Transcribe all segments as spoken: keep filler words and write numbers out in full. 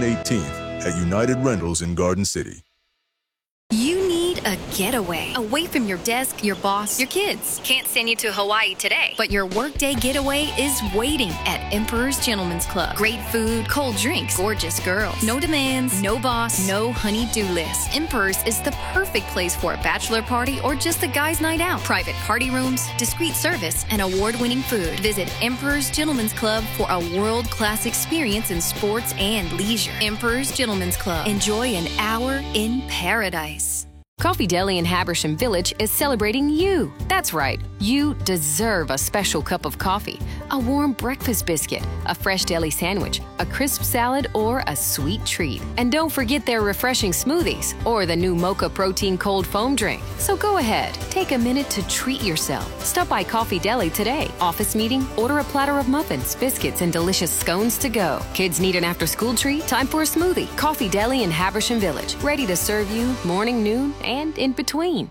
eighteenth at United Rentals in Garden City. You need a getaway away from your desk, your boss, your kids. Can't send you to Hawaii today, but your workday getaway is waiting at Emperor's Gentleman's Club. Great food, cold drinks, gorgeous girls. No demands, no boss, no honey-do list. Emperor's is the perfect place for a bachelor party or just a guy's night out. Private party rooms, discreet service, and award-winning food. Visit Emperor's Gentleman's Club for a world-class experience in sports and leisure. Emperor's Gentleman's Club. Enjoy an hour in paradise. Coffee Deli in Habersham Village is celebrating you. That's right, you deserve a special cup of coffee, a warm breakfast biscuit, a fresh deli sandwich, a crisp salad, or a sweet treat. And don't forget their refreshing smoothies or the new Mocha Protein Cold Foam drink. So go ahead, take a minute to treat yourself. Stop by Coffee Deli today. Office meeting? Order a platter of muffins, biscuits, and delicious scones to go. Kids need an after-school treat? Time for a smoothie. Coffee Deli in Habersham Village, ready to serve you morning, noon, and in between.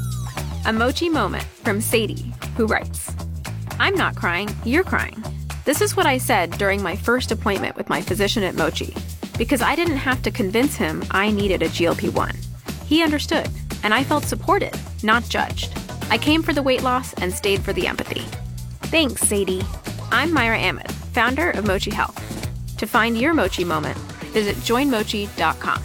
A Mochi moment from Sadie, who writes, I'm not crying, you're crying. This is what I said during my first appointment with my physician at Mochi, because I didn't have to convince him I needed a G L P one. He understood, and I felt supported, not judged. I came for the weight loss and stayed for the empathy. Thanks, Sadie. I'm Myra Ahmed, founder of Mochi Health. To find your Mochi moment, visit join mochi dot com.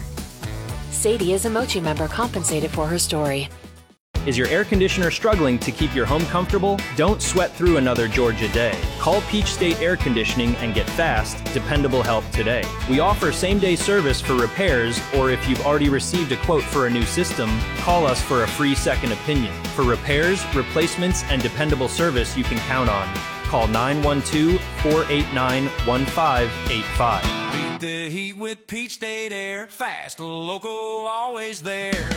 Sadie is a Mochi member compensated for her story. Is your air conditioner struggling to keep your home comfortable? Don't sweat through another Georgia day. Call Peach State Air Conditioning and get fast, dependable help today. We offer same-day service for repairs, or if you've already received a quote for a new system, call us for a free second opinion. For repairs, replacements, and dependable service you can count on. Call nine one two, four eight nine, one five eight five. Beat the heat with Peach State Air. Fast, local, always there.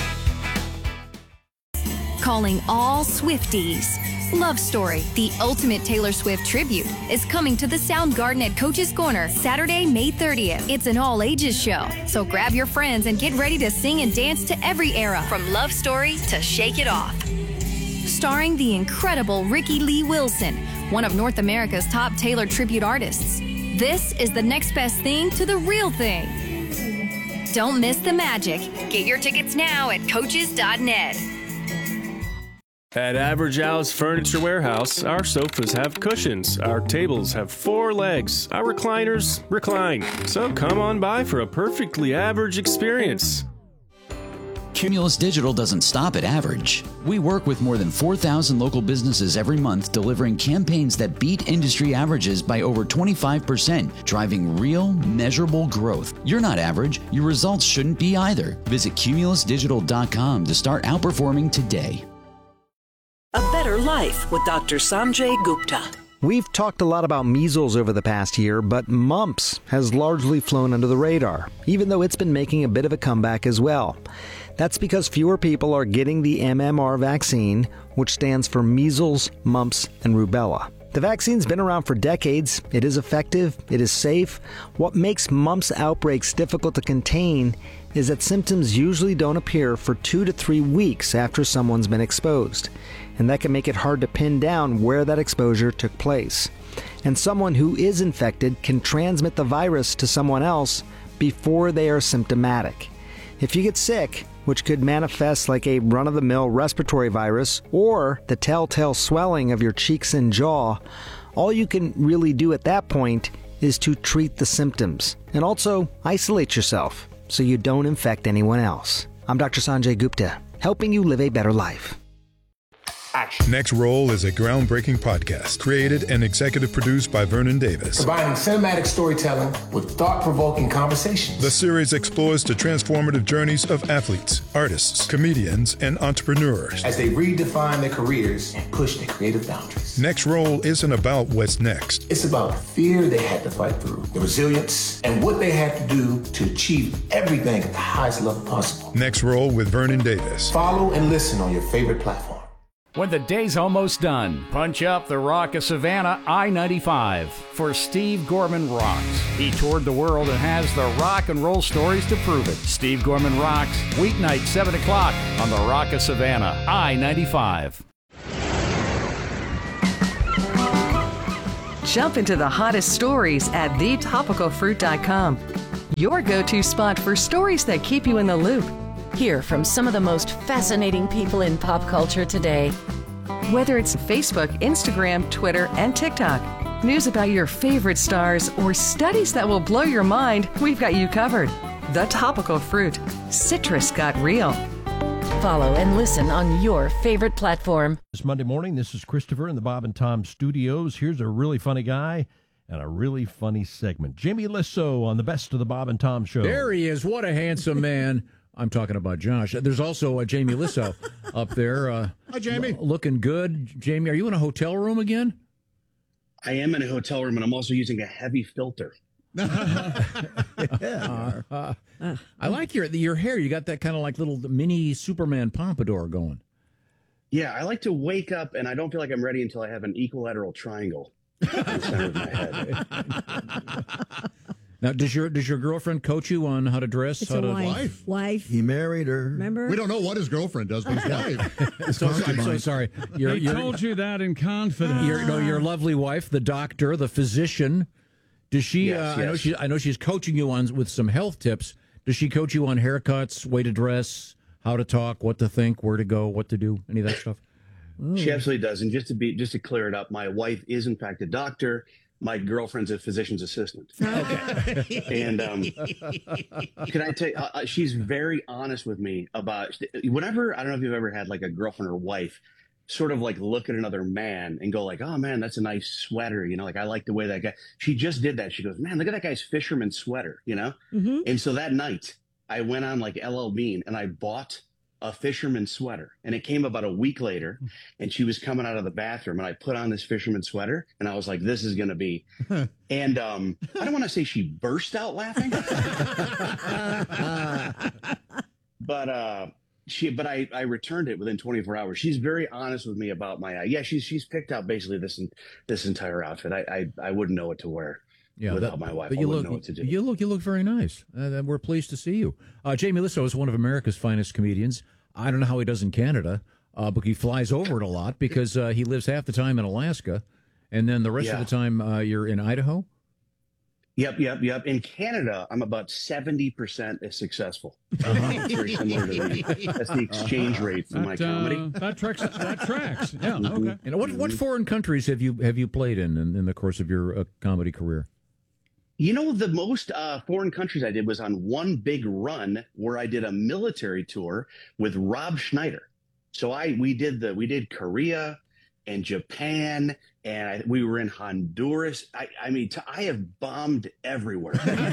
Calling all Swifties. Love Story, the ultimate Taylor Swift tribute, is coming to the Soundgarden at Coach's Corner Saturday, May thirtieth. It's an all-ages show, so grab your friends and get ready to sing and dance to every era, from Love Story to Shake It Off. Starring the incredible Ricky Lee Wilson, one of North America's top Taylor tribute artists. This is the next best thing to the real thing. Don't miss the magic. Get your tickets now at coaches dot net. At Average Al's Furniture Warehouse, our sofas have cushions, our tables have four legs, our recliners recline. So come on by for a perfectly average experience. Cumulus Digital doesn't stop at average. We work with more than four thousand local businesses every month, delivering campaigns that beat industry averages by over twenty-five percent, driving real, measurable growth. You're not average. Your results shouldn't be either. Visit cumulus digital dot com to start outperforming today. A Better Life with Doctor Sanjay Gupta. We've talked a lot about measles over the past year, but mumps has largely flown under the radar, even though it's been making a bit of a comeback as well. That's because fewer people are getting the M M R vaccine, which stands for measles, mumps, and rubella. The vaccine's been around for decades. It is effective. It is safe. What makes mumps outbreaks difficult to contain is that symptoms usually don't appear for two to three weeks after someone's been exposed. And that can make it hard to pin down where that exposure took place. And someone who is infected can transmit the virus to someone else before they are symptomatic. If you get sick, which could manifest like a run-of-the-mill respiratory virus or the telltale swelling of your cheeks and jaw, all you can really do at that point is to treat the symptoms and also isolate yourself so you don't infect anyone else. I'm Doctor Sanjay Gupta, helping you live a better life. Action. Next Roll is a groundbreaking podcast created and executive produced by Vernon Davis. Combining cinematic storytelling with thought-provoking conversations. The series explores the transformative journeys of athletes, artists, comedians, and entrepreneurs as they redefine their careers and push their creative boundaries. Next Roll isn't about what's next. It's about the fear they had to fight through, the resilience, and what they had to do to achieve everything at the highest level possible. Next Roll with Vernon Davis. Follow and listen on your favorite platform. When the day's almost done, punch up the Rock of Savannah I ninety-five for Steve Gorman Rocks. He toured the world and has the rock and roll stories to prove it. Steve Gorman Rocks, weeknight seven o'clock on the Rock of Savannah I ninety-five. Jump into the hottest stories at the topical fruit dot com. your go-to spot for stories that keep you in the loop. Hear from some of the most fascinating people in pop culture today. Whether it's Facebook, Instagram, Twitter, and TikTok, news about your favorite stars, or studies that will blow your mind, we've got you covered. The Topical Fruit. Citrus got real. Follow and listen on your favorite platform. This Monday morning, this is Christopher in the Bob and Tom studios. Here's a really funny guy and a really funny segment. Jamie Lissow on the Best of the Bob and Tom Show. There he is. What a handsome man. I'm talking about Josh. There's also uh, Jamie Lissow up there. Uh, Hi, Jamie. L- looking good. Jamie, are you in a hotel room again? I am in a hotel room, and I'm also using a heavy filter. uh, uh, I like your your hair. You got that kind of like little mini Superman pompadour going. Yeah, I like to wake up, and I don't feel like I'm ready until I have an equilateral triangle in the center of my head. Now, does your does your girlfriend coach you on how to dress? It's how a to wife. Wife. He married her. Remember? We don't know what his girlfriend does, but his wife. So, I'm so sorry. Your, They your, told you that in confidence. your, no, your lovely wife, the doctor, the physician. Does she? Yes, uh, I know yes. she. I know she's coaching you on with some health tips. Does she coach you on haircuts, way to dress, how to talk, what to think, where to go, what to do, any of that stuff? She absolutely does. And just to be just to clear it up, my wife is in fact a doctor. My girlfriend's a physician's assistant. Okay. And um, can I tell you, uh, she's very honest with me about whenever, I don't know if you've ever had like a girlfriend or wife sort of like look at another man and go like, oh man, that's a nice sweater. You know, like I like the way that guy, she just did that. She goes, man, look at that guy's fisherman sweater, you know? Mm-hmm. And so that night I went on like L L Bean and I bought a fisherman sweater, and it came about a week later, and she was coming out of the bathroom, and I put on this fisherman sweater, and I was like, this is going to be, and um, I don't want to say she burst out laughing, but uh, she, but I, I returned it within twenty-four hours. She's very honest with me about my, yeah, she's, she's picked out basically this, this entire outfit. I, I, I wouldn't know what to wear. Yeah, without that, my wife, but I you wouldn't look, know what to do. You look, you look very nice. Uh, we're pleased to see you. Uh, Jamie Lissow is one of America's finest comedians. I don't know how he does in Canada, uh, but he flies over it a lot because uh, he lives half the time in Alaska, and then the rest Yeah. of the time uh, you're in Idaho. Yep, yep, yep. In Canada, I'm about seventy percent as successful. Uh-huh. It's very similar to the, that's the exchange rate for my That, comedy. uh, that tracks. That tracks. Yeah. Mhm. Okay. And what what foreign countries have you have you played in in, in the course of your uh, comedy career? You know, the most uh, foreign countries I did was on one big run where I did a military tour with Rob Schneider. So I we did the we did Korea and Japan, and I, we were in Honduras. I, I mean, t- I have bombed everywhere.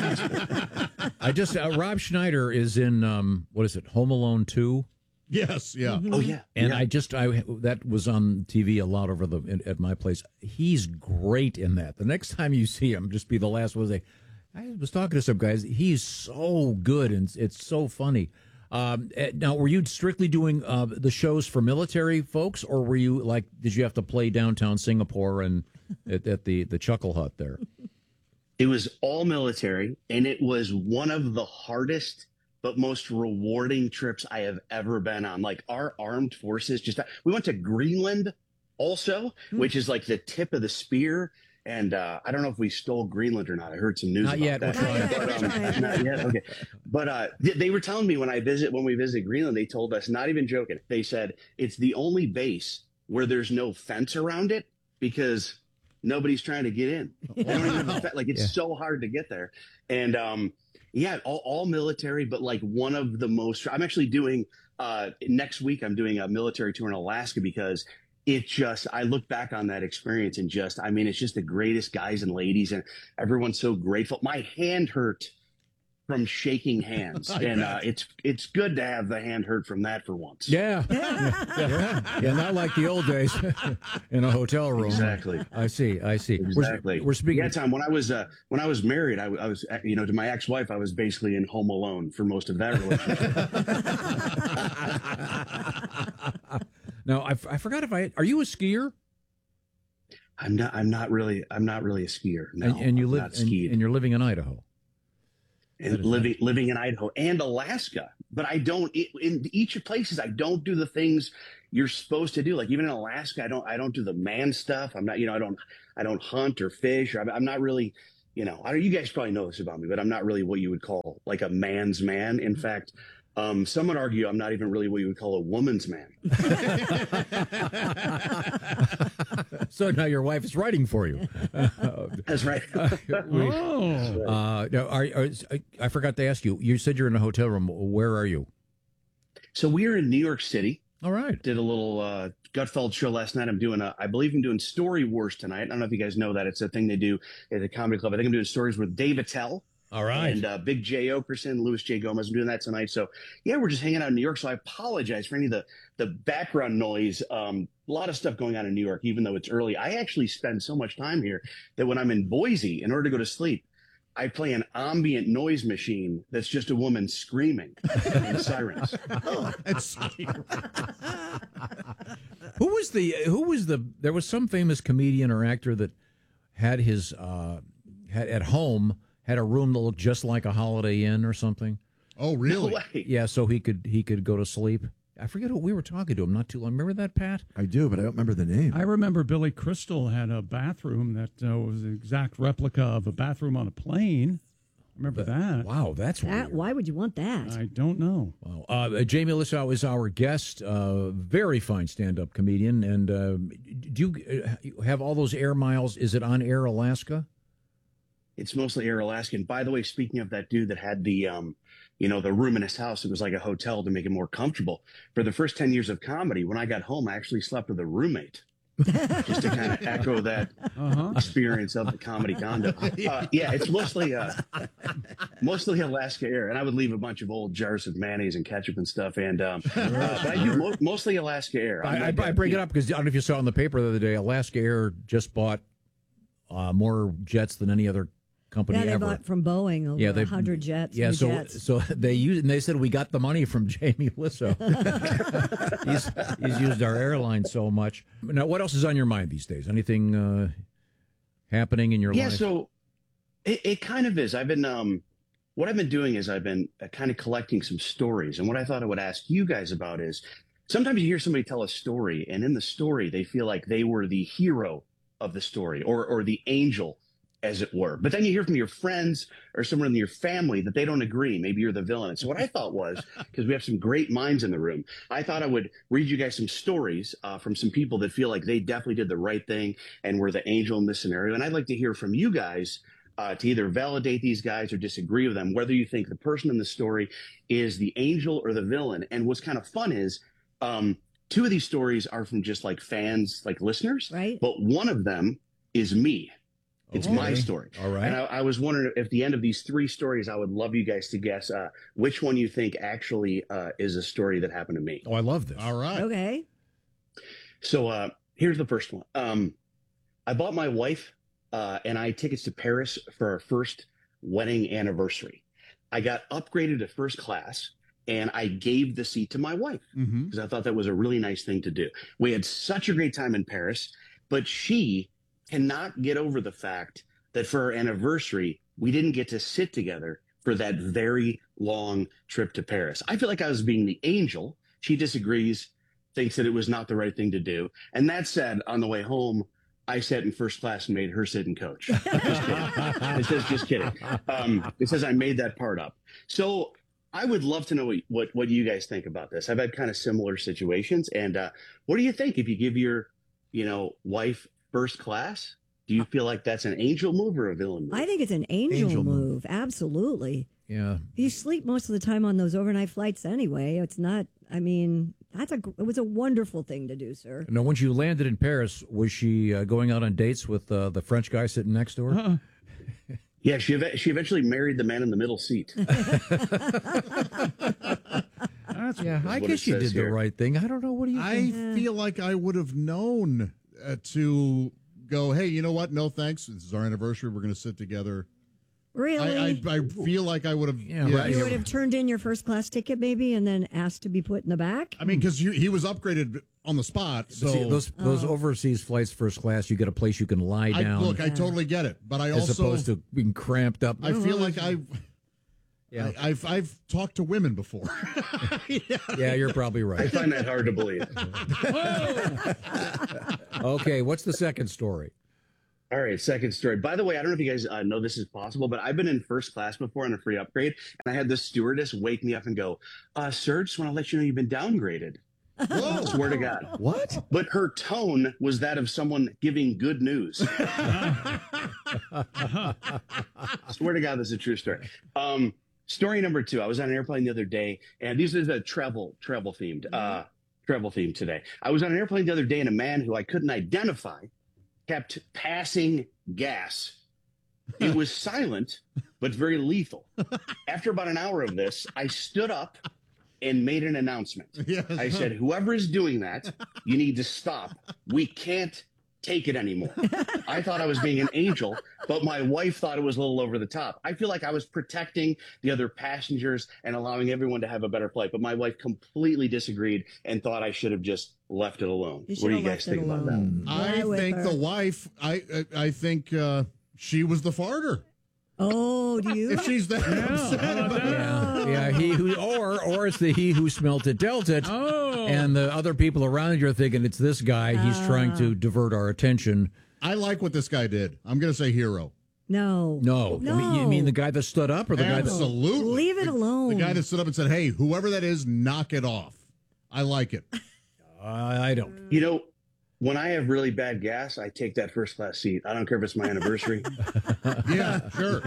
I just uh, Rob Schneider is in um, what is it, Home Alone two? Yes, yeah. Oh yeah, And yeah. I just I that was on T V a lot over the in, at my place. He's great in that. The next time you see him, just be the last one to say, I was talking to some guys. He's so good and it's so funny. Um, eh, now, were you strictly doing uh, the shows for military folks, or were you like, did you have to play downtown Singapore and at, at the the Chuckle Hut there? It was all military, and it was one of the hardest but most rewarding trips I have ever been on. Like our armed forces, just we went to Greenland also, Hmm. which is like the tip of the spear. And uh, I don't know if we stole Greenland or not. I heard some news Not about yet, that. we're trying. But, um, not yet. Okay. But uh, they, they were telling me when I visit when we visited Greenland, they told us, not even joking, they said it's the only base where there's no fence around it because nobody's trying to get in. They don't even have a fe- like it's Yeah. so hard to get there. And um, yeah, all, all military, but like one of the most. I'm actually doing uh, next week. I'm doing a military tour in Alaska because it just. I look back on that experience and just. I mean, it's just the greatest guys and ladies, and everyone's so grateful. My hand hurt from shaking hands, I and bet. uh, it's it's good to have the hand hurt from that for once. Yeah. yeah. Yeah. Yeah, not like the old days in a hotel room. Exactly. I see. I see. We're- Exactly. We're, speaking. Yeah, Tom. When I was uh, when I was married, I, I was you know to my ex-wife, I was basically in Home Alone for most of that relationship. Now, I, I forgot if I are you a skier? I'm not. I'm not really. I'm not really a skier. No, and, and you I'm live not and, skied. and you're living in Idaho. And is living living in Idaho and Alaska, but I don't in each of places. I don't do the things you're supposed to do. Like even in Alaska, I don't I don't do the man stuff. I'm not you know I don't I don't hunt or fish. Or I'm, I'm not really you know, I, you guys probably know this about me, but I'm not really what you would call like a man's man. In fact, um, some would argue I'm not even really what you would call a woman's man. So now your wife is writing for you. That's right. We- uh, now, are, are, I forgot to ask you. You said you're in a hotel room. Where are you? So we're in New York City. All right. Did a little uh, Gutfeld show last night. I'm doing a, I believe I'm doing Story Wars tonight. I don't know if you guys know that. It's a thing they do at the comedy club. I think I'm doing stories with Dave Attell. All right. And uh, Big J. Okerson, Louis J. Gomez. I'm doing that tonight. So, yeah, we're just hanging out in New York. So I apologize for any of the, the background noise. Um, a lot of stuff going on in New York, even though it's early. I actually spend so much time here that when I'm in Boise, in order to go to sleep, I play an ambient noise machine that's just a woman screaming and sirens. Oh, that's Who was the who was the there was some famous comedian or actor that had his uh had at home had a room that looked just like a Holiday Inn or something. Oh, really? No way. Yeah, so he could he could go to sleep. I forget who we were talking to him not too long. Remember that, Pat? I do, but I don't remember the name. I remember Billy Crystal had a bathroom that uh, was an exact replica of a bathroom on a plane. Remember that? Wow, that's That, weird. why would you want that? I don't know. Wow. Uh, Jamie Lissow is our guest, uh, very fine stand-up comedian. And uh, do you uh, have all those air miles? Is it on Air Alaska? It's mostly Air Alaska. And by the way, speaking of that dude that had the, um, you know, the room in his house, it was like a hotel to make it more comfortable. For the first ten years of comedy, when I got home, I actually slept with a roommate. Just to kind of echo that uh-huh. experience of the comedy condo. Uh, yeah, it's mostly uh, mostly Alaska Air, and I would leave a bunch of old jars of mayonnaise and ketchup and stuff. And um, uh, but I do mo- mostly Alaska Air. I, I, I bring it up because I don't know if you saw in the paper the other day, Alaska Air just bought uh, more jets than any other company Yeah, they ever. bought from Boeing over Yeah, they- one hundred jets. Yeah, new so jets. so they used and they said we got the money from Jamie Lissow. he's, he's used our airline so much. Now, what else is on your mind these days? Anything uh, happening in your yeah, life? so it, it kind of is. I've been um, what I've been doing is I've been uh, kind of collecting some stories, and what I thought I would ask you guys about is sometimes you hear somebody tell a story, and in the story they feel like they were the hero of the story or or the angel, as it were. But then you hear from your friends or someone in your family that they don't agree. Maybe you're the villain. And so what I thought was, because we have some great minds in the room, I thought I would read you guys some stories uh, from some people that feel like they definitely did the right thing and were the angel in this scenario. And I'd like to hear from you guys uh, to either validate these guys or disagree with them, whether you think the person in the story is the angel or the villain. And what's kind of fun is um, two of these stories are from just like fans, like listeners, right? But one of them is me. It's Okay. my story. All right. And I, I was wondering if at the end of these three stories, I would love you guys to guess uh, which one you think actually uh, is a story that happened to me. Oh, I love this. All right. Okay. So uh, here's the first one. Um, I bought my wife uh, and I tickets to Paris for our first wedding anniversary. I got upgraded to first class and I gave the seat to my wife because Mm-hmm. I thought that was a really nice thing to do. We had such a great time in Paris, but she cannot get over the fact that for our anniversary, we didn't get to sit together for that very long trip to Paris. I feel like I was being the angel. She disagrees, thinks that it was not the right thing to do. And that said, on the way home, I sat in first class and made her sit in coach. Just kidding. It says just kidding. Um, it says I made that part up. So I would love to know what, what, what you guys think about this. I've had kind of similar situations. And uh, what do you think if you give your, you know, wife first class? Do you feel like that's an angel move or a villain move? I think it's an angel, Angel move. move. Absolutely. Yeah. You sleep most of the time on those overnight flights anyway. It's not, I mean, that's a, it was a wonderful thing to do, sir. Now, once you landed in Paris, was she uh, going out on dates with uh, the French guy sitting next to her? Uh-uh. Yeah, she ev- she eventually married the man in the middle seat. That's Yeah, I what guess it you says did the here. right thing. I don't know. What do you I think? feel like I would have known uh, to go, hey, you know what? No, thanks. This is our anniversary. We're going to sit together. Really? I, I, I feel like I would have. Yeah, Yeah, right. you would have turned in your first class ticket maybe and then asked to be put in the back? I mean, because he was upgraded on the spot. So See, those those Oh. overseas flights, first class, you get a place you can lie I, down, look, I totally get it, but I as also opposed to being cramped up. I feel like I've. Yeah. I, I've I've talked to women before. yeah. yeah, you're probably I right. find that hard to believe. Okay, what's the second story? All right, second story. By the way, I don't know if you guys uh, know this is possible, but I've been in first class before on a free upgrade, and I had the stewardess wake me up and go, uh, sir, just want to let you know you've been downgraded. Whoa. Swear to God. What? But her tone was that of someone giving good news. Swear to God, this is a true story. Um, story number two. I was on an airplane the other day, and these are the travel travel themed uh, travel themed today. I was on an airplane the other day, and a man who I couldn't identify kept passing gas. It was silent, but very lethal. After about an hour of this, I stood up and made an announcement. Yes. I said, whoever is doing that, you need to stop. We can't take it anymore. I thought I was being an angel, but my wife thought it was a little over the top. I feel like I was protecting the other passengers and allowing everyone to have a better flight, but my wife completely disagreed and thought I should have just left it alone. You What do you should've guys left it think about that? alone. I Yeah, with think her. the wife. I I, I think uh, she was the farter. Oh, do you? If she's that upset about it. Yeah, yeah. He who, or or it's the he who smelt it dealt it, Oh. and the other people around you are thinking it's this guy. He's trying to divert our attention. I like what this guy did. I'm going to say hero. No. No, No. I mean, you mean the guy that stood up, or the guy that? Absolutely. Leave it alone. The guy that stood up and said, "Hey, whoever that is, knock it off." I like it. I I don't. You know, when I have really bad gas, I take that first class seat. I don't care if it's my anniversary. Yeah, sure.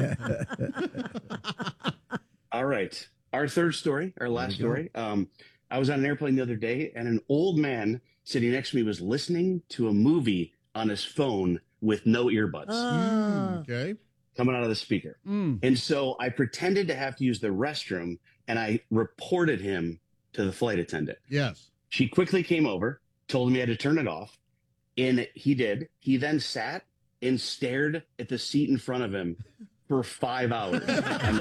All right. Our third story, our last story. Um, I was on an airplane the other day, and an old man sitting next to me was listening to a movie on his phone with no earbuds Uh, Okay. coming out of the speaker. And so I pretended to have to use the restroom, and I reported him to the flight attendant. Yes. She quickly came over, told me I had to turn it off, and he did. He then sat and stared at the seat in front of him for five hours on the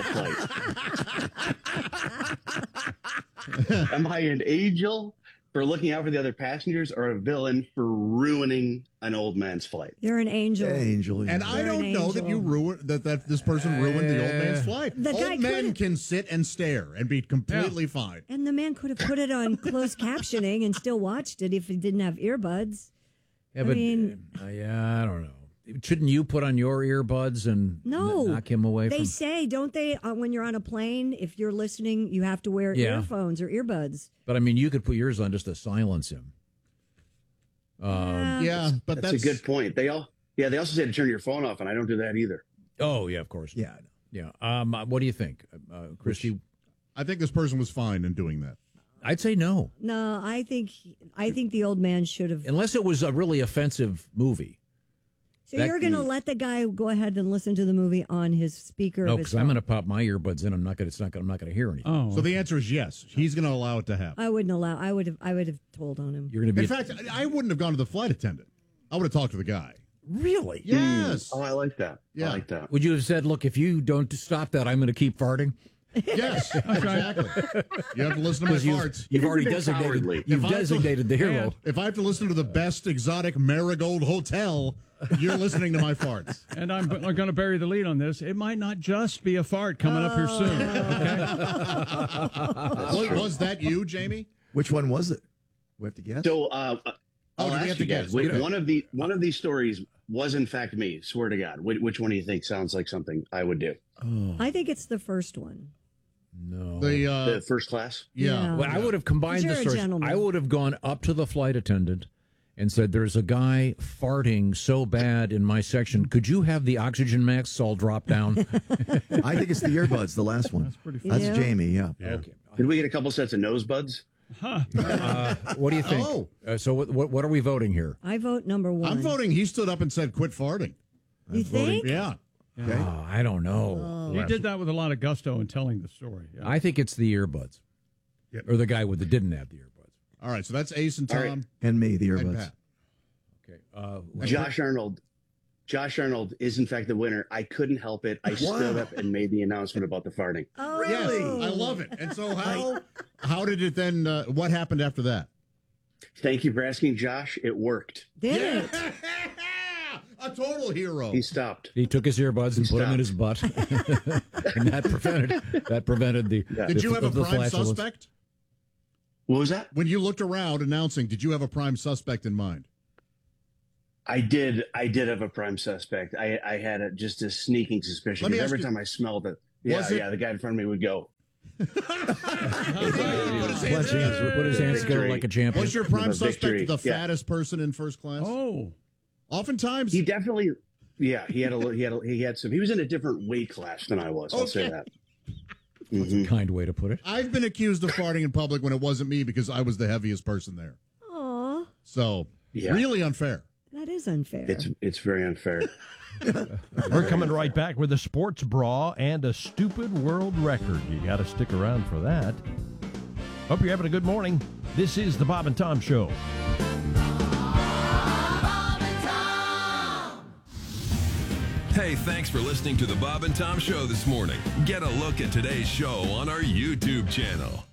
flight. Am I an angel for looking out for the other passengers, or a villain for ruining an old man's flight? You're an angel. Angel. And I You're don't an know that angel. you ruined that, that this person ruined the old man's Uh, flight. The guy Old men could've- can sit and stare and be completely fine. And the man could have put it on closed captioning and still watched it if he didn't have earbuds. Yeah, I but mean- uh, yeah, I don't know. Shouldn't you put on your earbuds and No. n- knock him away They from? say, don't they, uh, when you're on a plane, if you're listening, you have to wear Yeah. earphones or earbuds. But I mean, you could put yours on just to silence him. Um, Yeah, but That's, that's, a good point. They all, yeah, they also said to turn your phone off, and I don't do that either. Oh yeah, of course. Yeah. Yeah. Um, uh, what do you think, uh, Christy? I think this person was fine in doing that. I'd say no, No, I think I think the old man should have. unless it was a really offensive movie. So that- you're going to let the guy go ahead and listen to the movie on his speaker? No, of his because I'm phone? going to pop my earbuds in. I'm not going. It's not going. I'm not going to hear anything. Oh, So the answer is yes. He's going to allow it to happen. I wouldn't allow. I would have. I would have told on him. You're going to be In fact, I I wouldn't have gone to the flight attendant. I would have talked to the guy. really. Yes. Oh, I like that. Yeah. I like that. Would you have said, "Look, if you don't stop that, I'm going to keep farting"? Yes, exactly. You have to listen to my Because you've, farts. you've already You're designated. cowardly. You've If I have to- designated the hero. Yeah, if I have to listen to the best exotic marigold hotel, you're listening to my farts. and I'm, I'm going to bury the lead on this. It might not just be a fart coming up here soon. Was, was that you, Jamie? Which one was it? We have to guess. So, uh, Oh, I'll do we ask have you to guys. guess? Wait, Okay. one of the one of these stories was in fact me. Swear to God. Which, which one do you think sounds like something I would do? Oh, I think it's the first one. no. The uh, The first class. yeah. Yeah. Well, I would have combined You're the a stories. gentleman. I would have gone up to the flight attendant and said, "There's a guy farting so bad in my section. Could you have the oxygen masks all drop down?" I think it's the earbuds, the last one. That's pretty That's Yeah. Jamie, yeah. Okay. Did we get a couple sets of nose buds? Uh, what do you think? Oh. Uh, so, what, what what are we voting here? I vote number one. I'm voting. He stood up and said, "Quit farting." You think? Yeah. Okay. Oh, I don't know. He did that with a lot of gusto in telling the story. Yeah. I think it's the earbuds, Yep. or the guy with the didn't have the earbuds. All right. So that's Ace and All Tom right. And me, the and earbuds. Pat. Okay. Uh, Josh Arnold. Josh Arnold is in fact the winner. I couldn't help it. I stood up and made the announcement about the farting. Oh, Yes, I love it. And so how how did it then? Uh, what happened after that? Thank you for asking, Josh. It worked. Did it? A total hero. He stopped. He took his earbuds and He put them in his stopped. butt, and that prevented that prevented the. Did the- you have a the prime flatulence. suspect? What was that? When you looked around announcing, did you have a prime suspect in mind? I did. I did have a prime suspect. I, I had a, just a sneaking suspicion. Let me Because every ask you- time I smelled it, yeah, Was it- yeah, the guy in front of me would go. Put his hands, put his hands together like a champion. Was your prime Victory. suspect the Yeah. fattest person in first class? Oh, oftentimes He definitely, yeah, he had a, li- he had, a, he had some. He was in a different weight class than I was. I'll say Okay. that. That's a kind way to put it. I've been accused of farting in public when it wasn't me because I was the heaviest person there. Aw, So Yeah. really unfair. that is unfair. It's it's very unfair. We're coming right back with a sports bra and a stupid world record. You got to stick around for that. Hope you're having a good morning. This is the Bob and Tom Show. Hey, thanks for listening to the Bob and Tom Show this morning. Get a look at today's show on our YouTube channel.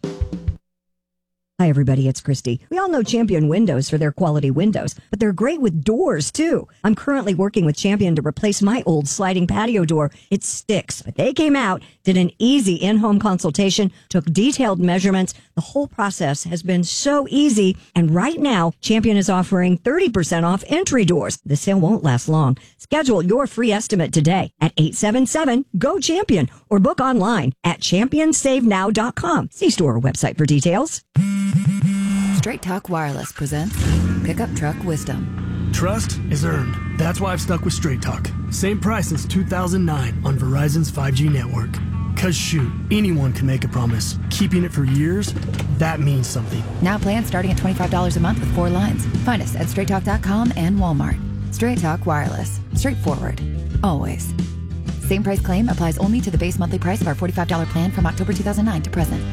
Hi, everybody. It's Christy. We all know Champion Windows for their quality windows, but they're great with doors, too. I'm currently working with Champion to replace my old sliding patio door. It sticks, but they came out, did an easy in-home consultation, took detailed measurements. The whole process has been so easy. And right now, Champion is offering thirty percent off entry doors. The sale won't last long. Schedule your free estimate today at eight seven seven, G O, CHAMPION or book online at champion save now dot com. See store website for details. Straight Talk Wireless presents Pickup Truck Wisdom. Trust is earned. That's why I've stuck with Straight Talk. Same price since two thousand nine on Verizon's five G network. Cause shoot, anyone can make a promise. Keeping it for years, that means something. Now plans starting at twenty-five dollars a month with four lines. Find us at straight talk dot com and Walmart. Straight Talk Wireless. Straightforward. Always. Same price claim applies only to the base monthly price of our forty-five dollars plan from October two thousand nine to present.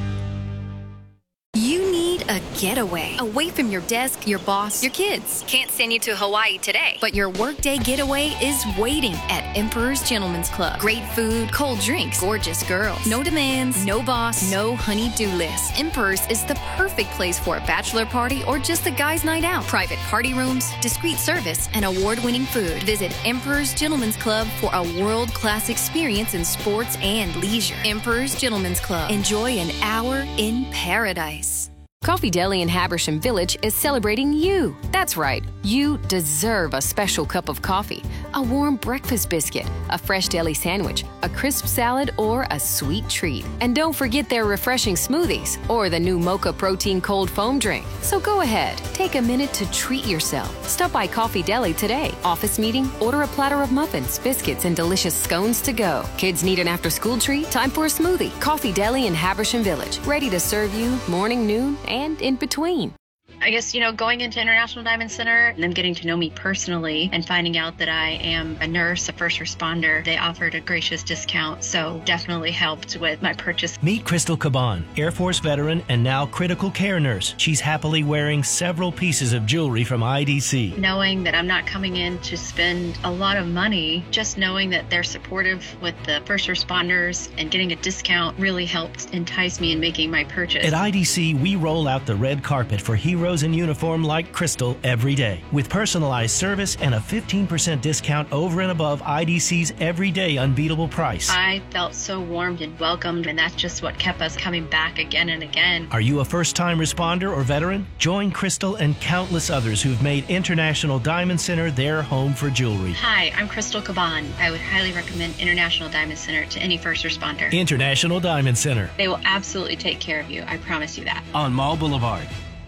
You need a getaway away from your desk, your boss, your kids. Can't send you to Hawaii today, but your workday getaway is waiting at Emperor's Gentleman's Club. Great food, cold drinks, gorgeous girls. No demands, no boss, no honey-do list. Emperor's is the perfect place for a bachelor party or just a guy's night out. Private party rooms, discreet service, and award-winning food. Visit Emperor's Gentleman's Club for a world-class experience in sports and leisure. Emperor's Gentleman's Club. Enjoy an hour in paradise. Coffee Deli in Habersham Village is celebrating you. That's right, you deserve a special cup of coffee, a warm breakfast biscuit, a fresh deli sandwich, a crisp salad, or a sweet treat. And don't forget their refreshing smoothies or the new Mocha Protein Cold Foam drink. So go ahead, take a minute to treat yourself. Stop by Coffee Deli today. Office meeting? Order a platter of muffins, biscuits, and delicious scones to go. Kids need an after-school treat? Time for a smoothie. Coffee Deli in Habersham Village, ready to serve you morning, noon, and in between. I guess, you know, going into International Diamond Center and them getting to know me personally and finding out that I am a nurse, a first responder, they offered a gracious discount, so definitely helped with my purchase. Meet Crystal Caban, Air Force veteran and now critical care nurse. She's happily wearing several pieces of jewelry from I D C. Knowing that I'm not coming in to spend a lot of money, just knowing that they're supportive with the first responders and getting a discount really helped entice me in making my purchase. At I D C, we roll out the red carpet for heroes in uniform like Crystal every day, with personalized service and a fifteen percent discount over and above I D C's everyday unbeatable price. I felt so warmed and welcomed, and that's just what kept us coming back again and again. Are you a first-time responder or veteran? Join Crystal and countless others who've made International Diamond Center their home for jewelry. Hi, I'm Crystal Caban. I would highly recommend International Diamond Center to any first responder. International Diamond Center. They will absolutely take care of you. I promise you that. On Mall Boulevard.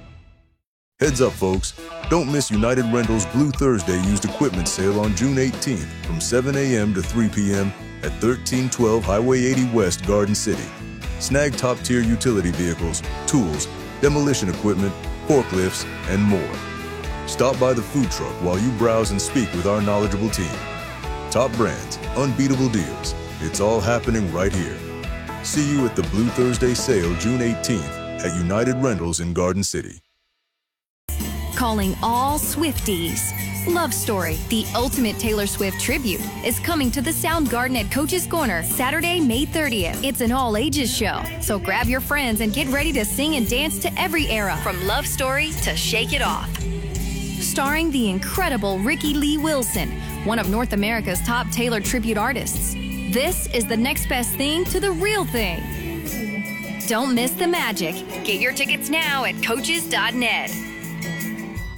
Heads up, folks. Don't miss United Rentals Blue Thursday used equipment sale on June eighteenth from seven a.m. to three p.m. at thirteen twelve Highway eighty West, Garden City. Snag top-tier utility vehicles, tools, demolition equipment, forklifts, and more. Stop by the food truck while you browse and speak with our knowledgeable team. Top brands, unbeatable deals. It's all happening right here. See you at the Blue Thursday sale June eighteenth at United Rentals in Garden City. Calling all Swifties. Love Story, the ultimate Taylor Swift tribute, is coming to the Soundgarden at Coach's Corner Saturday, May thirtieth. It's an all-ages show, so grab your friends and get ready to sing and dance to every era, from Love Story to Shake It Off. Starring the incredible Ricky Lee Wilson, one of North America's top Taylor tribute artists. This is the next best thing to the real thing. Don't miss the magic. Get your tickets now at coaches dot net.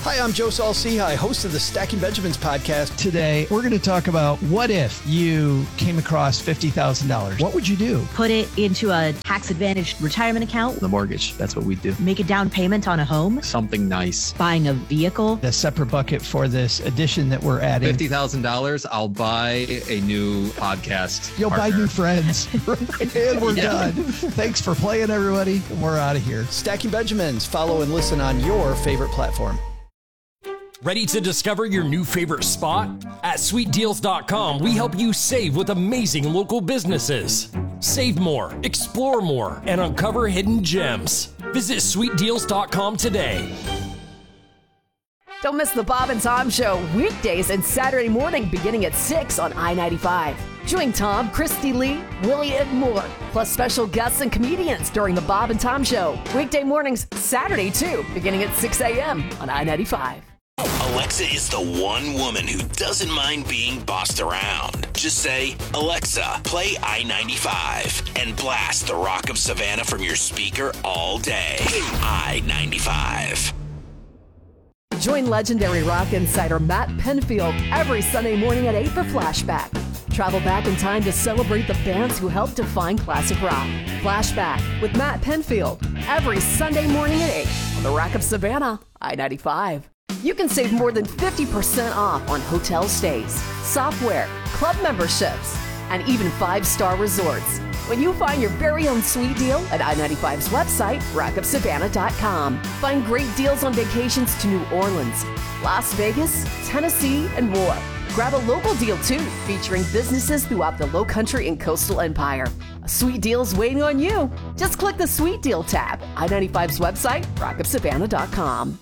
Hi, I'm Joe Saul-Sehy, host of the Stacking Benjamins podcast. Today, we're going to talk about what if you came across fifty thousand dollars. What would you do? Put it into a tax-advantaged retirement account. The mortgage. That's what we do. Make a down payment on a home. Something nice. Buying a vehicle. A separate bucket for this addition that we're adding. fifty thousand dollars, I'll buy a new podcast. You'll partner. buy new friends. And we're Yeah. done. Thanks for playing, everybody. We're out of here. Stacking Benjamins. Follow and listen on your favorite platform. Ready to discover your new favorite spot? At sweet deals dot com, we help you save with amazing local businesses. Save more, explore more, and uncover hidden gems. Visit sweet deals dot com today. Don't miss the Bob and Tom Show weekdays and Saturday morning beginning at six on I ninety-five. Join Tom, Christy Lee, Willie, and more, plus special guests and comedians during the Bob and Tom Show. Weekday mornings, Saturday too, beginning at six a.m. on I ninety-five. Alexa is the one woman who doesn't mind being bossed around. Just say, Alexa, play I ninety-five, and blast the Rock of Savannah from your speaker all day. I ninety-five. Join legendary rock insider Matt Penfield every Sunday morning at eight for Flashback. Travel back in time to celebrate the bands who helped define classic rock. Flashback with Matt Penfield every Sunday morning at eight on the Rock of Savannah, I ninety-five. You can save more than fifty percent off on hotel stays, software, club memberships, and even five-star resorts when you find your very own sweet deal at I ninety-five's website, rock of savannah dot com. Find great deals on vacations to New Orleans, Las Vegas, Tennessee, and more. Grab a local deal, too, featuring businesses throughout the Lowcountry and Coastal Empire. A sweet deal's waiting on you. Just click the Sweet Deal tab. I ninety-five's website, rock of savannah dot com.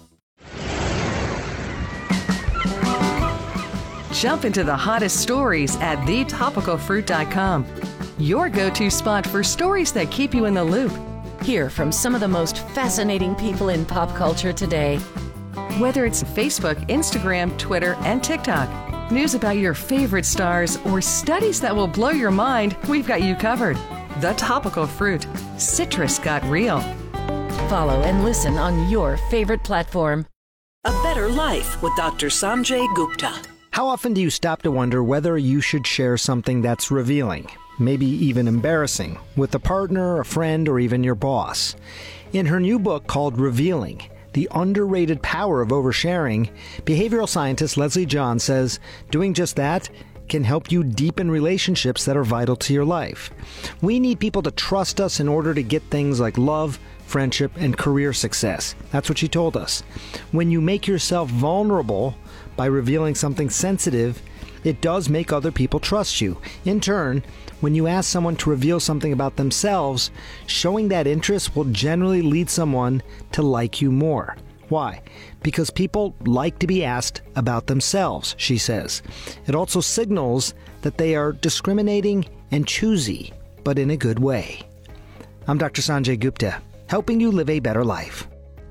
Jump into the hottest stories at the topical fruit dot com. Your go-to spot for stories that keep you in the loop. Hear from some of the most fascinating people in pop culture today. Whether it's Facebook, Instagram, Twitter, and TikTok, news about your favorite stars, or studies that will blow your mind, we've got you covered. The Topical Fruit. Citrus got real. Follow and listen on your favorite platform. A Better Life with Doctor Sanjay Gupta. How often do you stop to wonder whether you should share something that's revealing, maybe even embarrassing, with a partner, a friend, or even your boss? In her new book called Revealing, The Underrated Power of Oversharing, behavioral scientist Leslie John says doing just that can help you deepen relationships that are vital to your life. We need people to trust us in order to get things like love, friendship, and career success. That's what she told us. When you make yourself vulnerable by revealing something sensitive, it does make other people trust you. In turn, when you ask someone to reveal something about themselves, showing that interest will generally lead someone to like you more. Why? Because people like to be asked about themselves, she says. It also signals that they are discriminating and choosy, but in a good way. I'm Doctor Sanjay Gupta, helping you live a better life.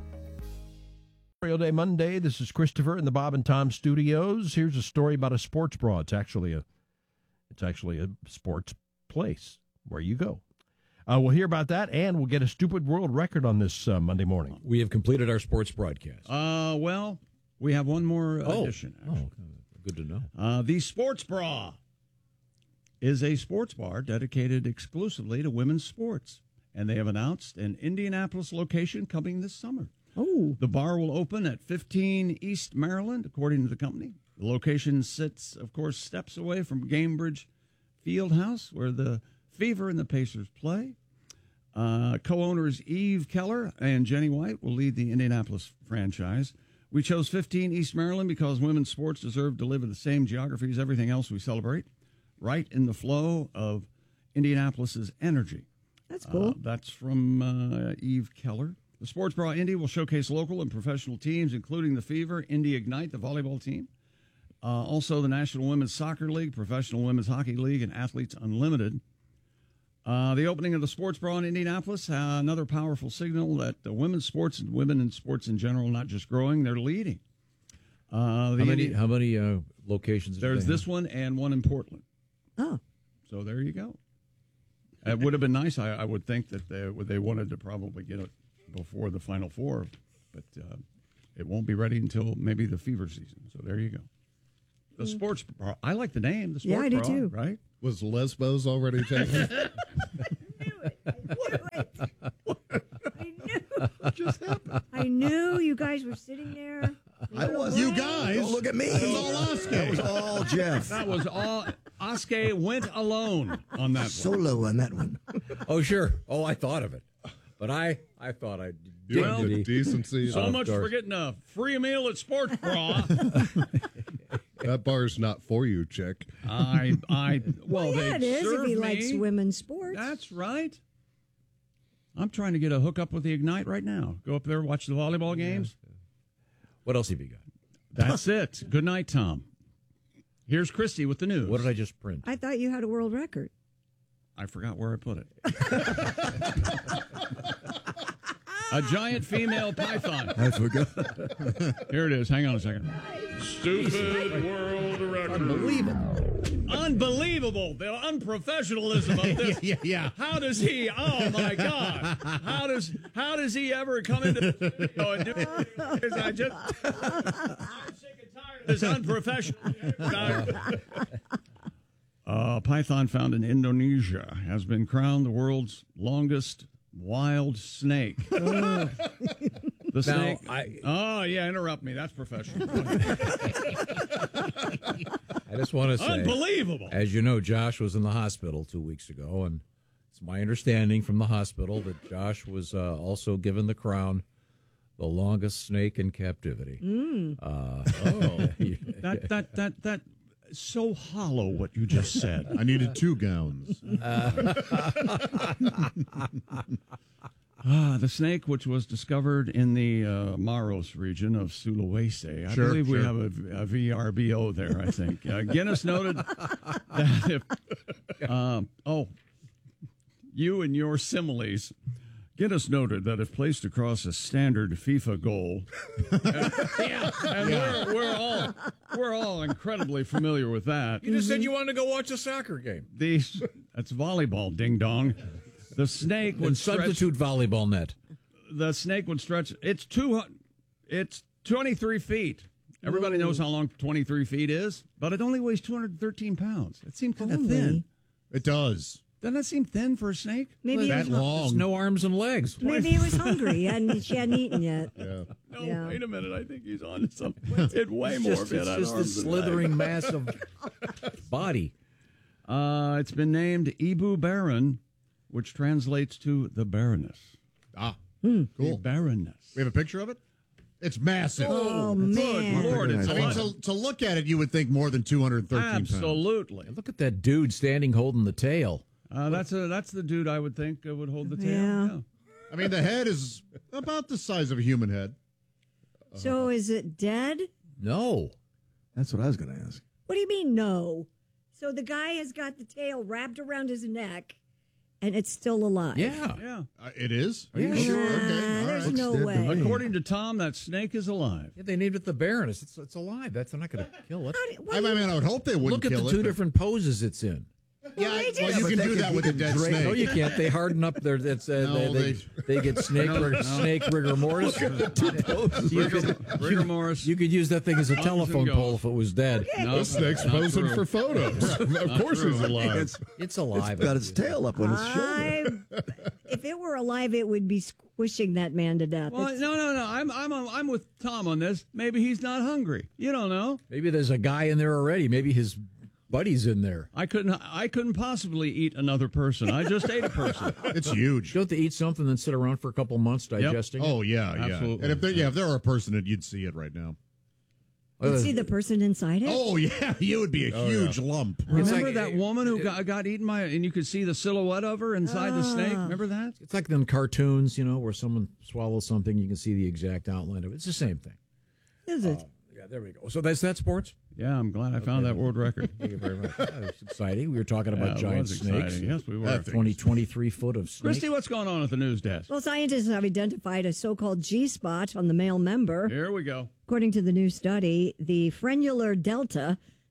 Memorial Day Monday. This is Christopher in the Bob and Tom Studios. Here's a story about a sports bra. It's actually a, it's actually a sports place where you go. Uh, we'll hear about that, and we'll get a stupid world record on this uh, Monday morning. We have completed our sports broadcast. Uh, well, we have one more Oh. addition. Oh, actually. good to know. Uh, the Sports Bra is a sports bar dedicated exclusively to women's sports, and they have announced an Indianapolis location coming this summer. Oh. The bar will open at fifteen East Maryland, according to the company. The location sits, of course, steps away from Gamebridge Fieldhouse, where the Fever and the Pacers play. Uh, co-owners Eve Keller and Jenny White will lead the Indianapolis franchise. We chose fifteen East Maryland because women's sports deserve to live in the same geography as everything else we celebrate, right in the flow of Indianapolis's energy. That's cool. Uh, that's from uh, Eve Keller. The Sports Bra Indy will showcase local and professional teams, including the Fever, Indy Ignite, the volleyball team. Uh, also, the National Women's Soccer League, Professional Women's Hockey League, and Athletes Unlimited. Uh, the opening of the Sports Bra in Indianapolis, uh, another powerful signal that the women's sports and women in sports in general, not just growing, they're leading. Uh, the how many, Indi- how many uh, locations? do There's they this have? one and one in Portland. Oh. So there you go. It would have been nice. I, I would think that they, they wanted to probably get it before the Final Four, but uh, it won't be ready until maybe the fever season. So there you go. The Mm. sports bra. I like the name. The sports Yeah, I do bra, too. Right? Was Lesbos already taken? What just happened? I knew you guys were sitting there. I was. You guys. Don't look at me. That was all Oscar. That was all Jeff. That was all. Oscar went alone on that one. Solo on that one. Oh, sure. Oh, I thought of it. But I, I thought I'd You have the decency. So Of much course. for getting a free meal at Sports Bra. That bar's not for you, chick. I, I, well, Well, yeah, it they is if serve he me. likes women's sports. That's right. I'm trying to get a hookup with the Ignite right now. Go up there, watch the volleyball games. What else have you got? That's it. Good night, Tom. Here's Christy with the news. What did I just print? I thought you had a world record. I forgot where I put it. A giant female python. That's what good. Here it is. Hang on a second. Stupid world record. Unbelievable. Unbelievable. The unprofessionalism of this. yeah, yeah. How does he? Oh my God! How does how does he ever come into? Oh, and do, I just. I'm sick and tired of this unprofessional. Uh, python found in Indonesia has been crowned the world's longest wild snake. The Now, snake. I- oh yeah, interrupt me. That's professional. I just want to say, Unbelievable. As you know, Josh was in the hospital two weeks ago, and it's my understanding from the hospital that Josh was uh, also given the crown, the longest snake in captivity. Mm. Uh, Oh, that that that that so hollow. What you just said. I needed two gowns. Ah, the snake, which was discovered in the uh, Maros region of Sulawesi. I Sure, believe we sure. have a, a V R B O there, I think. Uh, Guinness noted that if... Um, oh, you and your similes. Guinness noted that if placed across a standard FIFA goal, and, and Yeah. we're, we're all we're all incredibly familiar with that. You just said you wanted to go watch a soccer game. These that's volleyball, ding dong. The snake would And stretch- substitute volleyball net. the snake would stretch. It's two. It's twenty-three feet. Everybody knows how long twenty-three feet is, but it only weighs two hundred thirteen pounds. It seemed kind of Only? thin. It does. Doesn't that seem thin for a snake? Maybe That he was, long. There's no arms and legs. maybe he was hungry. He hadn't, she hadn't eaten yet. Yeah. No, Yeah. wait a minute. I think he's on to something. It way It's more just, bit it's on just arms this than slithering legs. mass of body. Uh, it's been named Ibu Baron, which translates to the Baroness. Ah, The cool. Baroness. We have a picture of it? It's massive. Oh, Good man. Lord, it's I a mean, lot. to, to look at it, you would think more than two hundred thirteen pounds. Absolutely. Look at that dude standing holding the tail. Uh, that's a that's the dude I would think uh, would hold the tail. Yeah. Yeah. I mean, the head is about the size of a human head. So is it dead? No. That's what I was going to ask. What do you mean, no? So the guy has got the tail wrapped around his neck, and it's still alive. Yeah. Yeah. Uh, it is? Are Yeah, you sure? Okay. All there's right. no way. According to Tom, that snake is alive. Yeah, they named it the Baroness. It's, it's alive. That's they're not going to kill it. How do- what I do you- mean, I would hope they wouldn't Look at kill the it. two but- different poses it's in. Yeah, they well, just- you but can they do could- that you with a could dead drain- snake. No, you can't. They harden up their. That's uh, No, they, they, they get snake rig, snake rigor mortis. You could, Rigor Morris. you could use that thing as a Comes telephone and goes. pole if it was dead. No, The snake's not posing true. for photos. Of course he's alive. It's, It's alive. it's got its tail up on its shoulder. I, if it were alive, it would be squishing that man to death. Well, It's- no, no, no. I'm, I'm, I'm with Tom on this. Maybe he's not hungry. You don't know. Maybe there's a guy in there already. Maybe his buddy's in there. I couldn't. I couldn't possibly eat another person. I just ate a person. It's huge. Don't they eat something and sit around for a couple months digesting? Oh, yeah, yeah. Absolutely. And if there, yeah, if there were a person, it, you'd see it right now. You'd see the person inside it? Oh, yeah. You would be a Oh, huge yeah. lump. Remember like- that woman who got, got eaten by, and you could see the silhouette of her inside the snake? Remember that? It's like them cartoons, you know, where someone swallows something, you can see the exact outline of it. It's the same thing. Is it? Yeah, there we go. So that's that sports? Yeah, I'm glad I found that world record. Thank you very much. That was exciting. We were talking about Yeah, it giant was snakes. exciting. Yes, we were. Uh, twenty, twenty-three foot of snake. Christy, what's going on at the news desk? Well, scientists have identified a so-called G-spot on the male member. Here we go. According to the new study, the frenular delta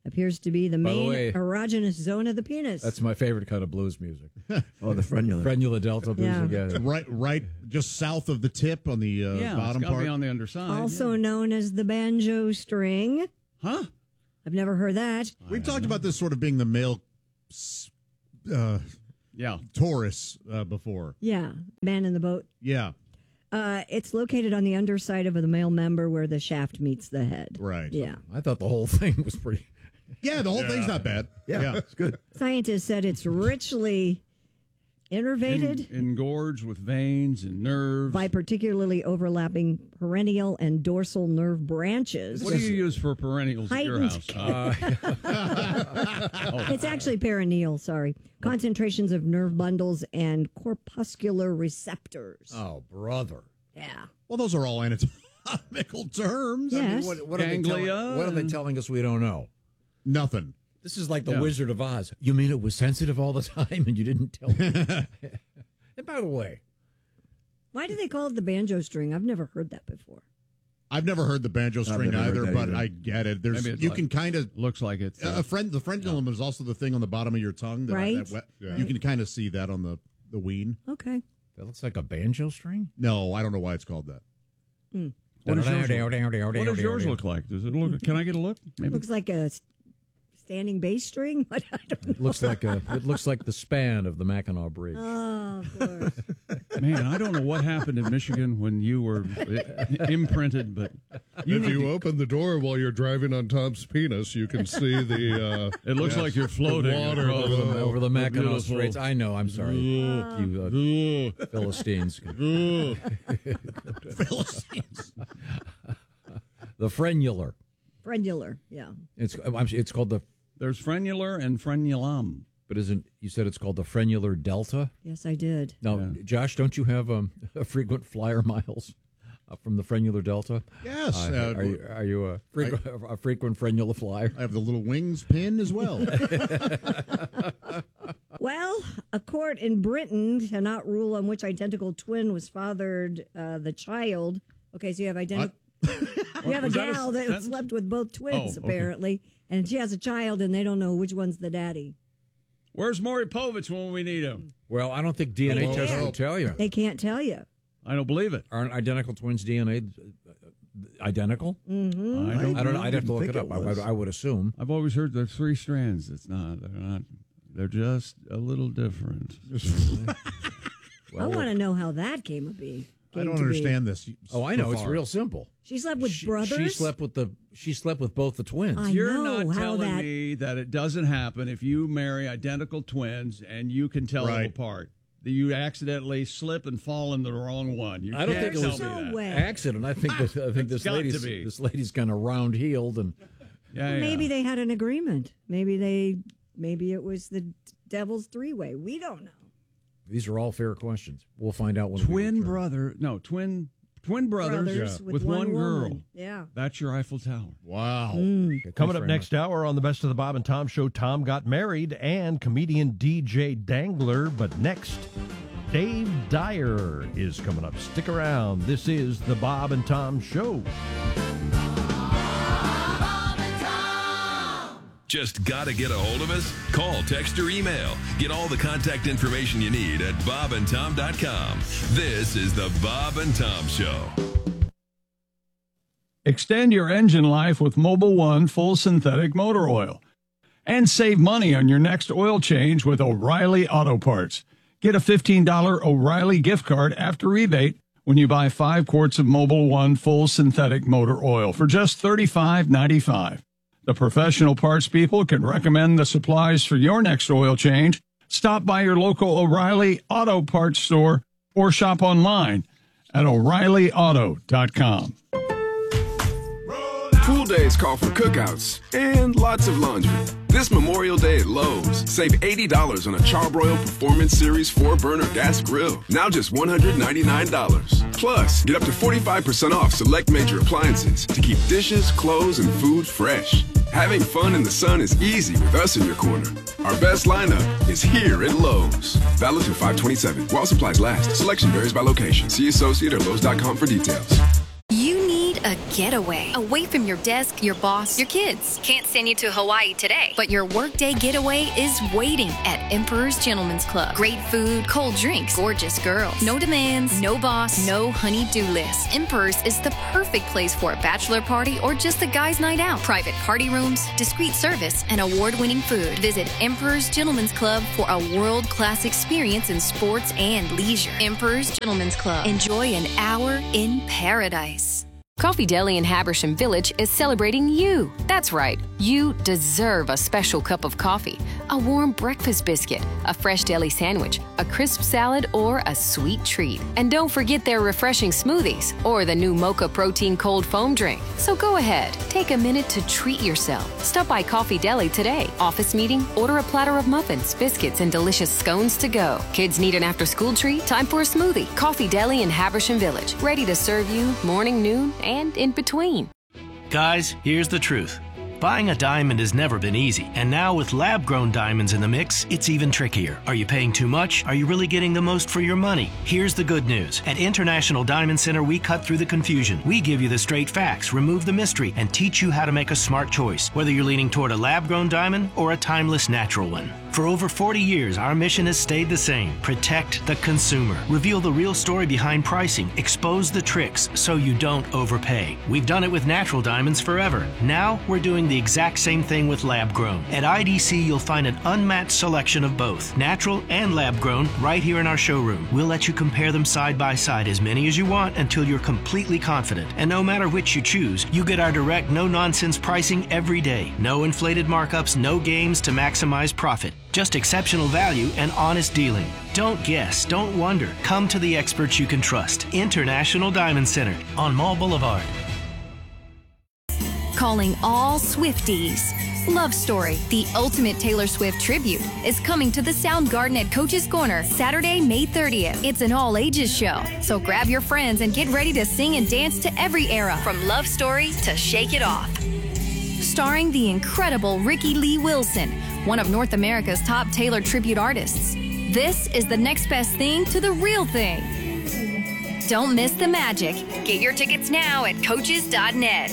appears to be the By the main way- erogenous zone of the penis. That's my favorite kind of blues music. Oh, the frenula. Frenula delta blues Yeah. again. Right, right, just south of the tip on the uh, Yeah, bottom it's got to part. be on the underside. also known as the banjo string. Huh? I've never heard that. We've talked about this sort of being the male uh, yeah. Taurus uh, before. Yeah, man in the boat. Yeah, Uh, it's located on the underside of the male member where the shaft meets the head. right. Yeah. I thought the whole thing was pretty. Yeah, the whole thing's not bad. Yeah, it's good. Scientists said it's richly innervated En- engorged with veins and nerves. by particularly overlapping perennial and dorsal nerve branches. What do you use for perennials at your Heightened- house? Uh, It's actually perineal, sorry. Concentrations of nerve bundles and corpuscular receptors. Oh, brother. Yeah. Well, those are all anatomical terms. Yes. I mean, what, what, are they telling, Ganglia what are they and- telling us we don't know? Nothing. This is like the Yeah. Wizard of Oz. You mean it was sensitive all the time and you didn't tell me? And by the way, Why do they call it the banjo string? I've never heard that before. I've never heard the banjo string never heard either, that but either. I get it. There's Maybe it's you like- can kind of looks like it's uh, a friend. The frenulum is also the thing on the bottom of your tongue, that, Right. that wet- Yeah. You can kind of see that on the the ween. Okay. that looks like a banjo string. No, I don't know why it's called that. What does yours look, what does yours look like? Does it look? Can I get a look? Maybe. Looks like a s- standing bass string. But I don't know. It looks like a. It looks like the span of the Mackinac Bridge. Oh, of course. Man, I don't know what happened in Michigan when you were uh, imprinted, but you if need you to- open the door while you're driving on Tom's penis, you can see the. Uh, It looks yes, like you're the floating water across below. the- Over the Mackinac beautiful. Straits. I know. I'm sorry, you uh, Philistines. Philistines. The frenular. Frenular, yeah. It's I'm- it's called the. There's frenular and frenulum. But isn't you said it's called the frenular delta? Yes, I did. Now, Yeah. Josh, don't you have um, a frequent flyer miles uh, from the frenular delta? Yes. Uh, uh, are you are you a, frequent, a frequent frenular flyer? I have the little wings pin as well. Well, a court in Britain cannot rule on which identical twin was fathered uh, the child. Okay, so you have identical. You have a Was that a gal that sentence? slept with both twins, Oh, okay. apparently, and she has a child, and they don't know which one's the daddy. Where's Maury Povich when we need him? Well, I don't think D N A They tests can't. will tell you. They can't tell you. I don't believe it. Aren't identical twins D N A uh, identical? Mm-hmm. I don't. I don't know. I'd have to look think it up. it I, was. would- I would assume. I've always heard there's three strands. It's not. They're not. They're just a little different. I want to know how that came to be. I came don't to be. understand this. Oh, I so know. It's far. real simple. She slept with She, brothers. she slept with the. She slept with both the twins. I You're know not how telling that. me that it doesn't happen if you marry identical twins and you can tell them Right. apart. That you accidentally slip and fall into the wrong one. You I don't can't think it was tell me No that. way. accident. I think this, I think this got to lady's be. this lady's kind of round heeled and Yeah, yeah. Maybe they had an agreement. Maybe they. Maybe it was the devil's three way. We don't know. these are all fair questions. We'll find out when we twin return. brother. No, twin twin brothers, Brothers with, with one, one girl. woman. Yeah. That's your Eiffel Tower. Wow. Mm. Okay, thanks Coming up very next hour on the Best of the Bob and Tom Show, Tom got married and comedian D J Dangler. But next, Dave Dyer is coming up. Stick around. This is the Bob and Tom Show. Just gotta get a hold of us? Call, text, or email. Get all the contact information you need at bob and tom dot com. This is the Bob and Tom Show. Extend your engine life with Mobil One full synthetic motor oil. And save money on your next oil change with O'Reilly Auto Parts. Get a fifteen dollars O'Reilly gift card after rebate when you buy five quarts of Mobil One full synthetic motor oil for just thirty-five ninety-five. The professional parts people can recommend the supplies for your next oil change. Stop by your local O'Reilly Auto Parts store or shop online at o'reilly auto dot com. Pool days call for cookouts and lots of laundry. This Memorial Day at Lowe's, save eighty dollars on a Charbroil Performance Series four burner gas grill. Now just one hundred ninety-nine dollars. Plus, get up to forty-five percent off select major appliances to keep dishes, clothes, and food fresh. Having fun in the sun is easy with us in your corner. Our best lineup is here at Lowe's. Valid through five twenty-seven. While supplies last. Selection varies by location. See associate at lowes dot com for details. You need a getaway. Away from your desk, your boss, your kids. Can't send you to Hawaii today, but your workday getaway is waiting at Emperor's Gentleman's Club. Great food, cold drinks, gorgeous girls. No demands, no boss, no honey-do list. Emperor's is the perfect place for a bachelor party or just a guy's night out. Private party rooms, discreet service, and award-winning food. Visit Emperor's Gentleman's Club for a world-class experience in sports and leisure. Emperor's Gentleman's Club. Enjoy an hour in paradise. Coffee Deli in Habersham Village is celebrating you. That's right, you deserve a special cup of coffee, a warm breakfast biscuit, a fresh deli sandwich, a crisp salad, or a sweet treat. And don't forget their refreshing smoothies or the new Mocha Protein Cold Foam drink. So go ahead, take a minute to treat yourself. Stop by Coffee Deli today. Office meeting? Order a platter of muffins, biscuits, and delicious scones to go. Kids need an after-school treat? Time for a smoothie. Coffee Deli in Habersham Village, ready to serve you morning, noon, and in between. Guys, here's the truth. Buying a diamond has never been easy, and now with lab-grown diamonds in the mix, it's even trickier. Are you paying too much? Are you really getting the most for your money? Here's the good news. At International Diamond Center, we cut through the confusion. We give you the straight facts, remove the mystery, and teach you how to make a smart choice, whether you're leaning toward a lab-grown diamond or a timeless natural one. For over forty years, our mission has stayed the same. Protect the consumer. Reveal the real story behind pricing. Expose the tricks so you don't overpay. We've done it with natural diamonds forever. Now we're doing the exact same thing with lab-grown. At I D C, you'll find an unmatched selection of both, natural and lab-grown, right here in our showroom. We'll let you compare them side by side, as many as you want, until you're completely confident. And no matter which you choose, you get our direct, no-nonsense pricing every day. No inflated markups, no games to maximize profit. Just exceptional value and honest dealing. Don't guess, don't wonder. Come to the experts you can trust. International Diamond Center on Mall Boulevard. Calling all Swifties. Love Story, the ultimate Taylor Swift tribute, is coming to the Soundgarden at Coach's Corner Saturday, May thirtieth. It's an all-ages show, so grab your friends and get ready to sing and dance to every era, from Love Story to Shake It Off. Starring the incredible Ricky Lee Wilson, one of North America's top Taylor tribute artists. This is the next best thing to the real thing. Don't miss the magic. Get your tickets now at coaches dot net.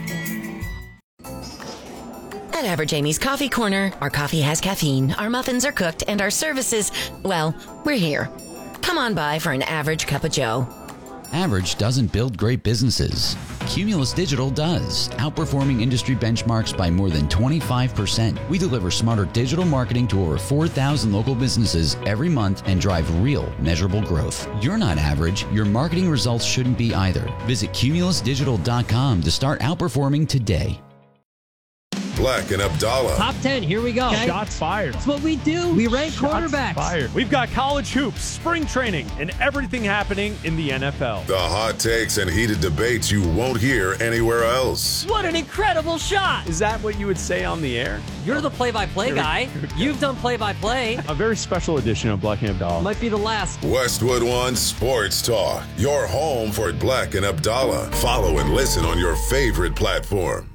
At Average Amy's Coffee Corner, our coffee has caffeine, our muffins are cooked, and our services, well, we're here. Come on by for an average cup of joe. Average doesn't build great businesses. Cumulus Digital does, outperforming industry benchmarks by more than twenty-five percent. We deliver smarter digital marketing to over four thousand local businesses every month and drive real, measurable growth. You're not average. Your marketing results shouldn't be either. Visit cumulus digital dot com to start outperforming today. Black and Abdallah. Top ten, here we go. Okay. Shots fired. That's what we do. We rank Shots quarterbacks. Fired. We've got college hoops, spring training, and everything happening in the N F L. The hot takes and heated debates you won't hear anywhere else. What an incredible shot. Is that what you would say on the air? You're the play-by-play Here guy. You've done play-by-play. A very special edition of Black and Abdallah. Might be the last. Westwood One Sports Talk. Your home for Black and Abdallah. Follow and listen on your favorite platform.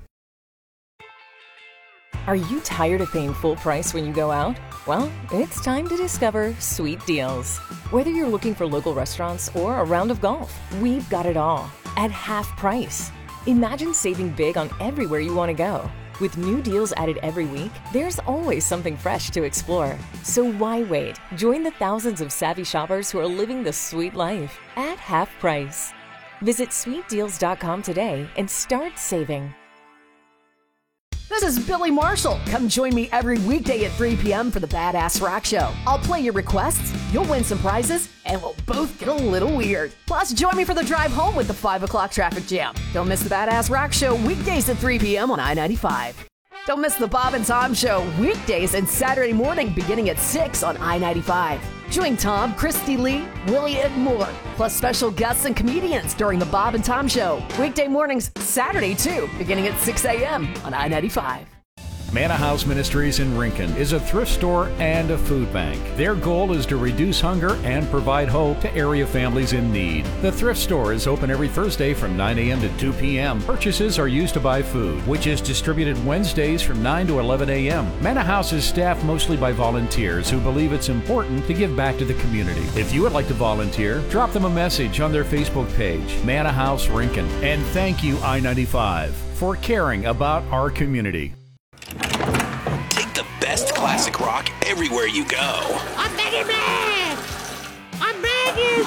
Are you tired of paying full price when you go out? Well, it's time to discover Sweet Deals. Whether you're looking for local restaurants or a round of golf, we've got it all at half price. Imagine saving big on everywhere you want to go. With new deals added every week, there's always something fresh to explore. So why wait? Join the thousands of savvy shoppers who are living the sweet life at half price. Visit sweet deals dot com today and start saving. This is Billy Marshall. Come join me every weekday at three p.m. for the Badass Rock Show. I'll play your requests, you'll win some prizes, and we'll both get a little weird. Plus, join me for the drive home with the five o'clock traffic jam. Don't miss the Badass Rock Show weekdays at three p.m. on I ninety-five. Don't miss the Bob and Tom Show weekdays and Saturday morning beginning at six on I ninety-five. Join Tom, Christy Lee, Willie, and more, plus special guests and comedians during the Bob and Tom Show. Weekday mornings, Saturday too, beginning at six a.m. on I ninety-five. Manna House Ministries in Rincon is a thrift store and a food bank. Their goal is to reduce hunger and provide hope to area families in need. The thrift store is open every Thursday from nine a.m. to two p.m. Purchases are used to buy food, which is distributed Wednesdays from nine to eleven a.m. Manna House is staffed mostly by volunteers who believe it's important to give back to the community. If you would like to volunteer, drop them a message on their Facebook page, Manna House Rincon. And thank you, I ninety-five, for caring about our community. Take the best classic rock everywhere you go. I'm begging, man! I'm begging!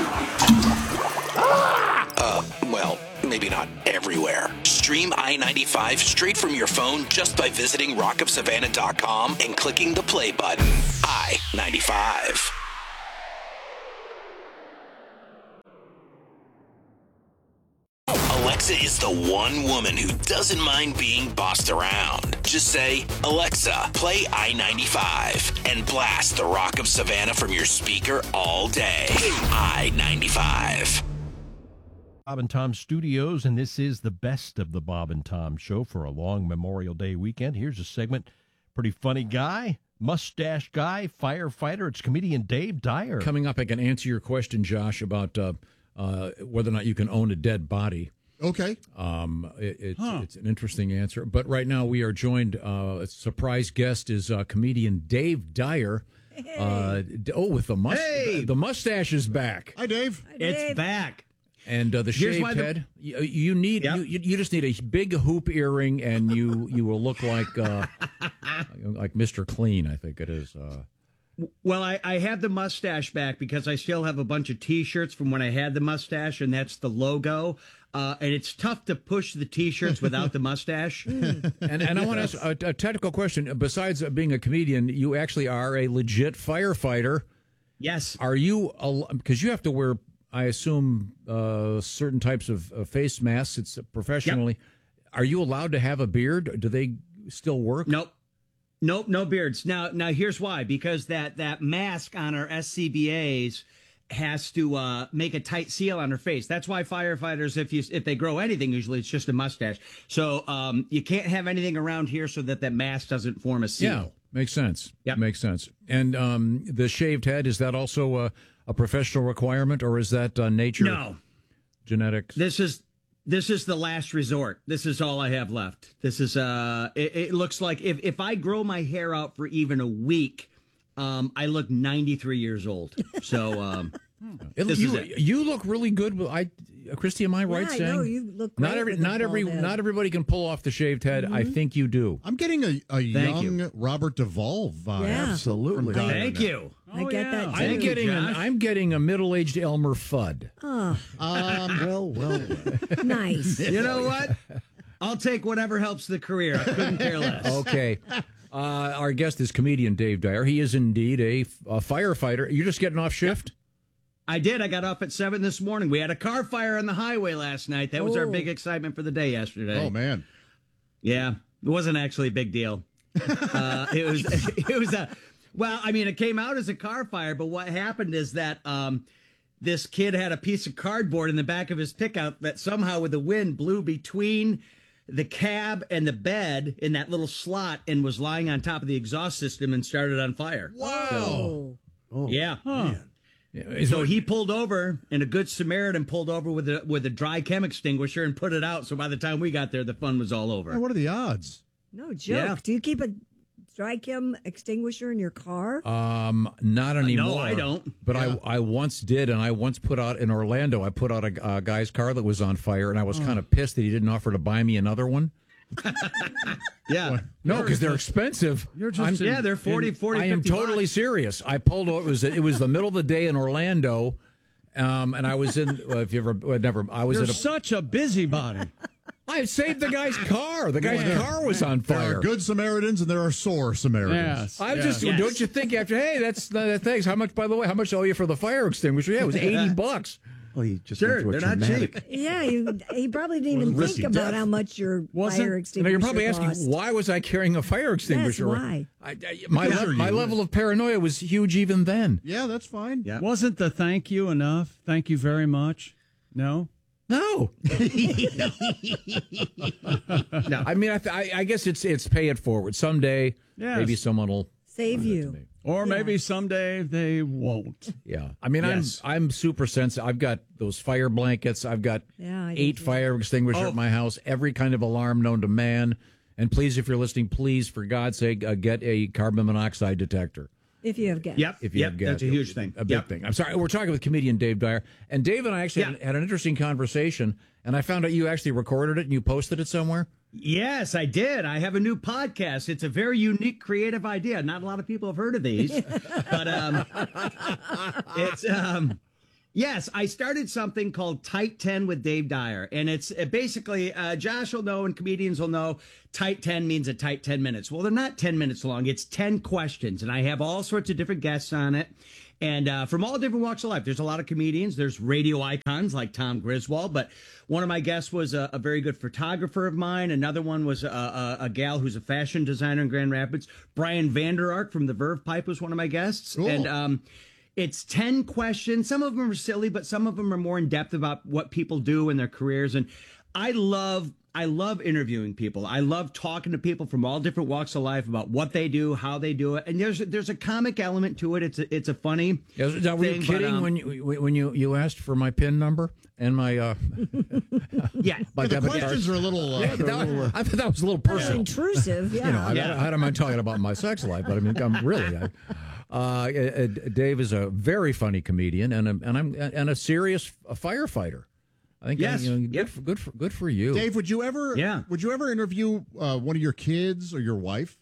Ah! Uh, well, maybe not everywhere. Stream I ninety-five straight from your phone just by visiting rock of savannah dot com and clicking the play button. I ninety-five. Alexa is the one woman who doesn't mind being bossed around. Just say, Alexa, play I ninety-five, and blast the Rock of Savannah from your speaker all day. I ninety-five. Bob and Tom Studios, and this is the best of the Bob and Tom Show for a long Memorial Day weekend. Here's a segment. Pretty funny guy, mustache guy, firefighter. It's comedian Dave Dyer. Coming up, I can answer your question, Josh, about uh, uh, whether or not you can own a dead body. Okay. Um, it, it's, Huh. it's an interesting answer. But right now we are joined, uh, a surprise guest is uh, comedian Dave Dyer. Uh, d- oh, with the, mus- Hey! the mustache is back. Hi, Dave. It's back. And uh, the Here's shaved why the- head. You, you need you, you you just need a big hoop earring, and you you will look like uh, like Mister Clean. I think it is. Uh, Well, I, I have the mustache back because I still have a bunch of T-shirts from when I had the mustache, and that's the logo. Uh, and it's tough to push the T-shirts without the mustache. and and I want to ask a, a technical question. Besides being a comedian, you actually are a legit firefighter. Yes. Are you? Because you have to wear, I assume, uh, certain types of uh, face masks. It's professionally. Are you allowed to have a beard? Do they still work? Nope. Nope, no beards. Now, now here's why. Because that that mask on our S C B As has to uh, make a tight seal on her face. That's why firefighters, if you if they grow anything, usually it's just a mustache. So um, you can't have anything around here so that that mask doesn't form a seal. Yeah, makes sense. Yeah, makes sense. And um, the shaved head, is that also a, a professional requirement, or is that uh, nature? No. Genetics. This is this is the last resort. This is all I have left. This is uh it, it looks like if, if I grow my hair out for even a week, um, I look ninety-three years old. So um It, this you, is it. you look really good. With, I, Christy, am I right Yeah, I saying? know, you look not great every, with the not every, bald head. not everybody can pull off the shaved head. I Mhm. think you do. I'm getting a, a Thank young Robert Duvall vibe. Yeah. Absolutely. From Dyer Thank now. you. I get that too. I'm getting, an, Josh. I'm getting a middle-aged Elmer Fudd. Oh, Um, Well, well, well. nice. You know what? I'll take whatever helps the career. I couldn't care less. Okay. Uh, our guest is comedian Dave Dyer. He is indeed a, a firefighter. You're just getting off shift? I did. I got up at seven this morning. We had a car fire on the highway last night. That was our Oh. big excitement for the day yesterday. oh, man. Yeah, it wasn't actually a big deal. Uh, it was. It was a. Well, I mean, it came out as a car fire, but what happened is that um, this kid had a piece of cardboard in the back of his pickup that somehow, with the wind, blew between the cab and the bed in that little slot and was lying on top of the exhaust system and started on fire. Oh. Oh, Yeah. man. Yeah, So he pulled over, and a good Samaritan pulled over with a with a dry chem extinguisher and put it out. So by the time we got there, the fun was all Hey, over. what are the odds? No joke. Yeah. Do you keep a dry chem extinguisher in your car? Um, not anymore. I don't. But I, I once did, and I once put out in Orlando. I put out a, a guy's car that was on fire, and I was kind of pissed that he didn't offer to buy me another one. Yeah. No, because they're expensive. You're just yeah, they're forty, forty, I am fifty totally bucks. serious. I pulled over. It was it was the middle of the day in Orlando, um, and I was in. Well, if you ever well, never, I was You're at a. such a busybody. I saved the guy's car. The guy's Yeah. car was on There fire. are good Samaritans and there are sore Samaritans. Yes. I was Yes. just, Yes. don't you think after, hey, that's uh, thanks. How much, by the way, how much owe you for the fire extinguisher? Yeah, it was eighty bucks. Well, you just Sure, went through a they're not traumatic. cheap. Yeah, you, he probably didn't even Risky think about death. how much your Wasn't- fire Now extinguisher you're probably asking, cost. why was I carrying a fire extinguisher? why. I, I, my Because le- you're my you. level of paranoia was huge even then. Yeah, that's fine. Yeah. Wasn't the thank you enough? Thank you very much. No. No. no. I mean, I, th- I, I guess it's it's pay it forward. Someday, Yes. maybe someone will Save you. Or maybe someday they won't. Yeah, I mean, Yes. I'm I'm super sensitive. I've got those fire blankets. I've got Yeah, I do eight too. fire extinguishers Oh. at my house. Every kind of alarm known to man. And please, if you're listening, please, for God's sake, uh, get a carbon monoxide detector. If you have gas. Yep. If you yep. have gas, That's a huge thing. A big Yep. thing. I'm sorry. We're talking with comedian Dave Dyer, and Dave and I actually had, had an interesting conversation. And I found out you actually recorded it and you posted it somewhere. Yes, I did. I have a new podcast. It's a very unique, creative idea. Not a lot of people have heard of these, but um, it's um, yes. I started something called Tight ten with Dave Dyer, and it's uh, basically uh, Josh will know and comedians will know. Tight ten means a tight ten minutes. Well, they're not ten minutes long. It's ten questions, and I have all sorts of different guests on it. And uh, from all different walks of life, there's a lot of comedians. There's radio icons like Tom Griswold, but one of my guests was a, a very good photographer of mine. Another one was a, a, a gal who's a fashion designer in Grand Rapids. Brian Vander Ark from the Verve Pipe was one of my guests. Cool. And um, it's ten questions. Some of them are silly, but some of them are more in depth about what people do in their careers. And I love I love interviewing people. I love talking to people from all different walks of life about what they do, how they do it, and there's there's a comic element to it. It's a, it's a funny. Yeah, now, were you thing, kidding but, um, when you when you, you asked for my PIN number and my uh, yeah? my the debit questions card? are a little. Uh, Yeah, they're a that- little, uh, I thought that was a little personal. Intrusive, yeah. You know, I, Yeah. I, I don't mind talking about my sex life, but I mean, I'm really. I, uh, uh, Dave is a very funny comedian and a, and I'm and a serious a firefighter. I think Yes. you know, good, Yep. for, good for good for you, Dave, would you ever? Yeah. Would you ever interview uh, one of your kids or your wife?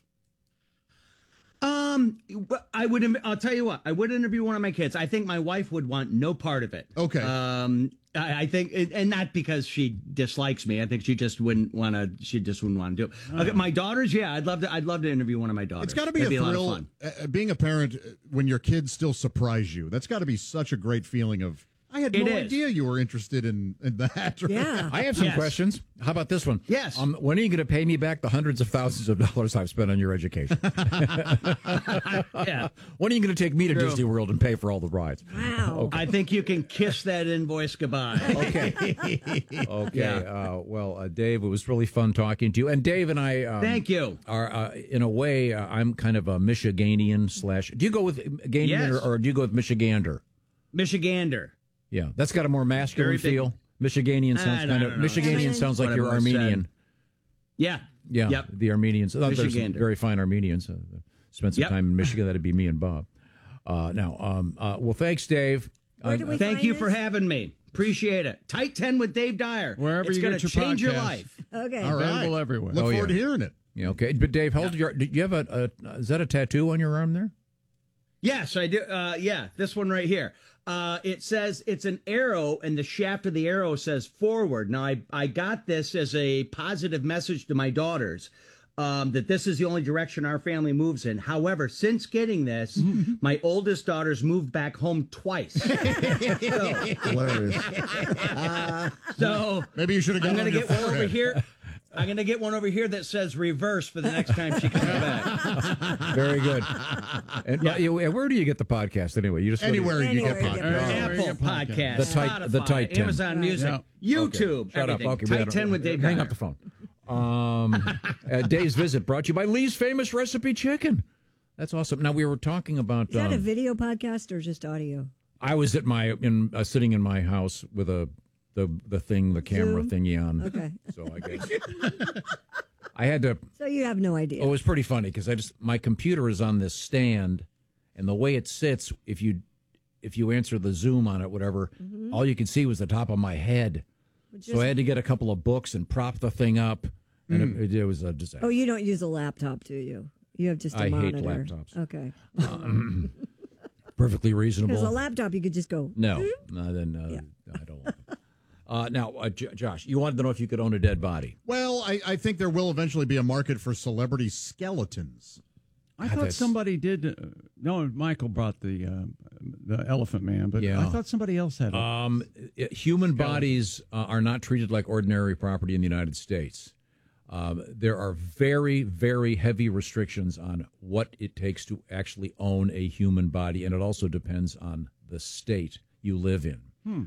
Um, I would. I'll tell you what. I would interview one of my kids. I think my wife would want no part of it. Okay. Um, I, I think, and not because she dislikes me. I think she just wouldn't want to. She just wouldn't want to do it. Okay, my daughters. Yeah, I'd love to. I'd love to interview one of my daughters. It's got to be That'd a lot of thrill. fun. Uh, being a parent uh, when your kids still surprise you. That's got to be such a great feeling of. I had It no is. idea you were interested in, in that. Yeah. I have some Yes. questions. How about this one? Yes. Um, when are you going to pay me back the hundreds of thousands of dollars I've spent on your education? Yeah. When are you going to take me to True. Disney World and pay for all the rides? Wow. I think you can kiss that invoice goodbye. Okay. Okay. Yeah. Uh, well, uh, Dave, it was really fun talking to you. And Dave and I, um, Thank you. Are uh, in a way, uh, I'm kind of a Michiganian slash. Do you go with Ganian Yes. or, or do you go with Michigander? Michigander. Yeah, that's got a more masculine Very big- feel. Michiganian I sounds don't kind know. of Michiganian sounds like Whatever you're I said. Armenian. Yeah. Yeah, Yep. the Armenians. Oh, there's some Michigander. very fine Armenians. Uh, spent some Yep. time in Michigan. That'd be me and Bob. Uh, now, um, uh, well, thanks, Dave. Where Uh, do we Thank find you this? for having me. Appreciate it. Tight ten with Dave Dyer. Wherever it's you gonna get your change your podcast. life. Okay. All right. Available everywhere. Look Oh, forward yeah. to hearing it. yeah, okay. But Dave, hold your. Do you have a, a? Is that a tattoo on your arm there? Yes, I do. Uh, yeah, this one right here. Uh, it says it's an arrow, and the shaft of the arrow says forward. Now, I, I got this as a positive message to my daughters um, that this is the only direction our family moves in. However, since getting this, my oldest daughter's moved back home twice. so, Hilarious. so Maybe you should have I'm gone going to on your get one over forehead. here. I'm going to get one over here that says reverse for the next time she comes back. Very good. And uh, you- where do you get the podcast anyway? You just go to- Anywhere you get Anywhere you podcasts. get Apple Podcast, The tight- Spotify, the tight ten. Amazon Music, YouTube, Okay. Shut up. everything. Okay, we Tight gotta- ten with Dave Hang Dyer. up the phone. Um, uh, Dave's Visit brought to you by Lee's Famous Recipe Chicken. That's awesome. Now we were talking about. Is that a um, video podcast or just audio? I was at my in uh, sitting in my house with a the the thing the camera Zoom? thingy on. Okay. So I guess I had to. So you have no idea. Oh, it was pretty funny because I just my computer is on this stand, and the way it sits, if you if you answer the Zoom on it, whatever, Mhm. all you could see was the top of my head. Which So I is- had to get a couple of books and prop the thing up, and Mm. it, it was a disaster. Oh, you don't use a laptop, do you? You have just a I hate monitor. laptops. Okay. Um, perfectly reasonable. Because a laptop, you could just go. No, no, then uh, no, I don't want it. Uh, now, uh, J- Josh, you wanted to know if you could own a dead body. Well, I, I think there will eventually be a market for celebrity skeletons. I God, thought that's- somebody did. Uh, no, Michael brought the uh, the Elephant Man, but Yeah. I thought somebody else had it. Um, it- human bodies uh, are not treated like ordinary property in the United States. Um, there are very, very heavy restrictions on what it takes to actually own a human body, and it also depends on the state you live in. Hmm.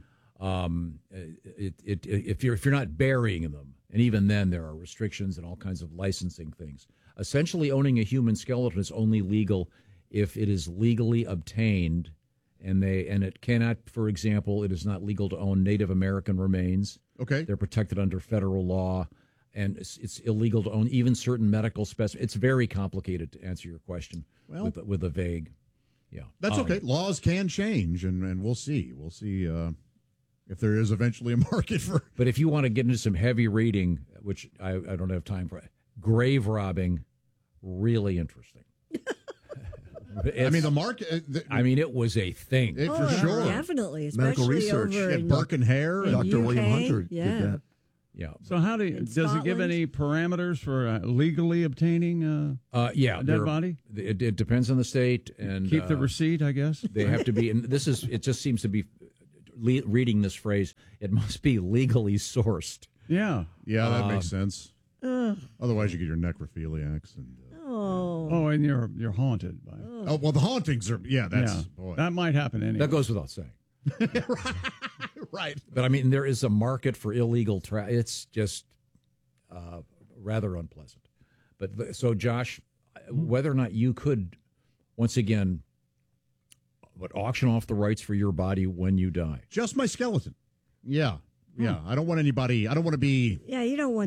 Um, it, it, if you're if you're not burying them, and even then there are restrictions and all kinds of licensing things. Essentially, owning a human skeleton is only legal if it is legally obtained, and they and it cannot. For example, it is not legal to own Native American remains. Okay, they're protected under federal law, and it's, it's illegal to own even certain medical specimens. It's very complicated to answer your question Well- with with a vague. Yeah, That's Um, okay. Laws can change, and, and we'll see. We'll see uh, if there is eventually a market for. But if you want to get into some heavy reading, which I, I don't have time for, grave robbing, really interesting. I mean, the market. uh, The, I mean, it was a thing. It, for Oh, sure. definitely, Medical especially research. over Yeah, in- Burke and Hare. in Doctor U K, William Hunter did yeah. that. Yeah. So how do you, In does it give Scotland? any parameters for uh, legally obtaining uh, Uh, yeah, a dead there- body? It, it depends on the state, and Keep the uh, receipt, I guess. They have to be, and this is. It just seems to be. Le- reading this phrase, it must be legally sourced. Yeah, Yeah, that makes Um, sense. Ugh. Otherwise, you get your necrophiliacs. And, uh, Oh. Oh, and you're you're haunted by. oh, well, the hauntings are. Yeah, that's. Yeah. Boy. That might happen anyway. That goes without saying. Right. But I mean, there is a market for illegal tra It's just uh, rather unpleasant. But th- so, Josh, whether or not you could, once again, what auction off the rights for your body when you die? Just my skeleton. Yeah. Yeah. I don't want anybody. I don't want to be. Yeah, you don't want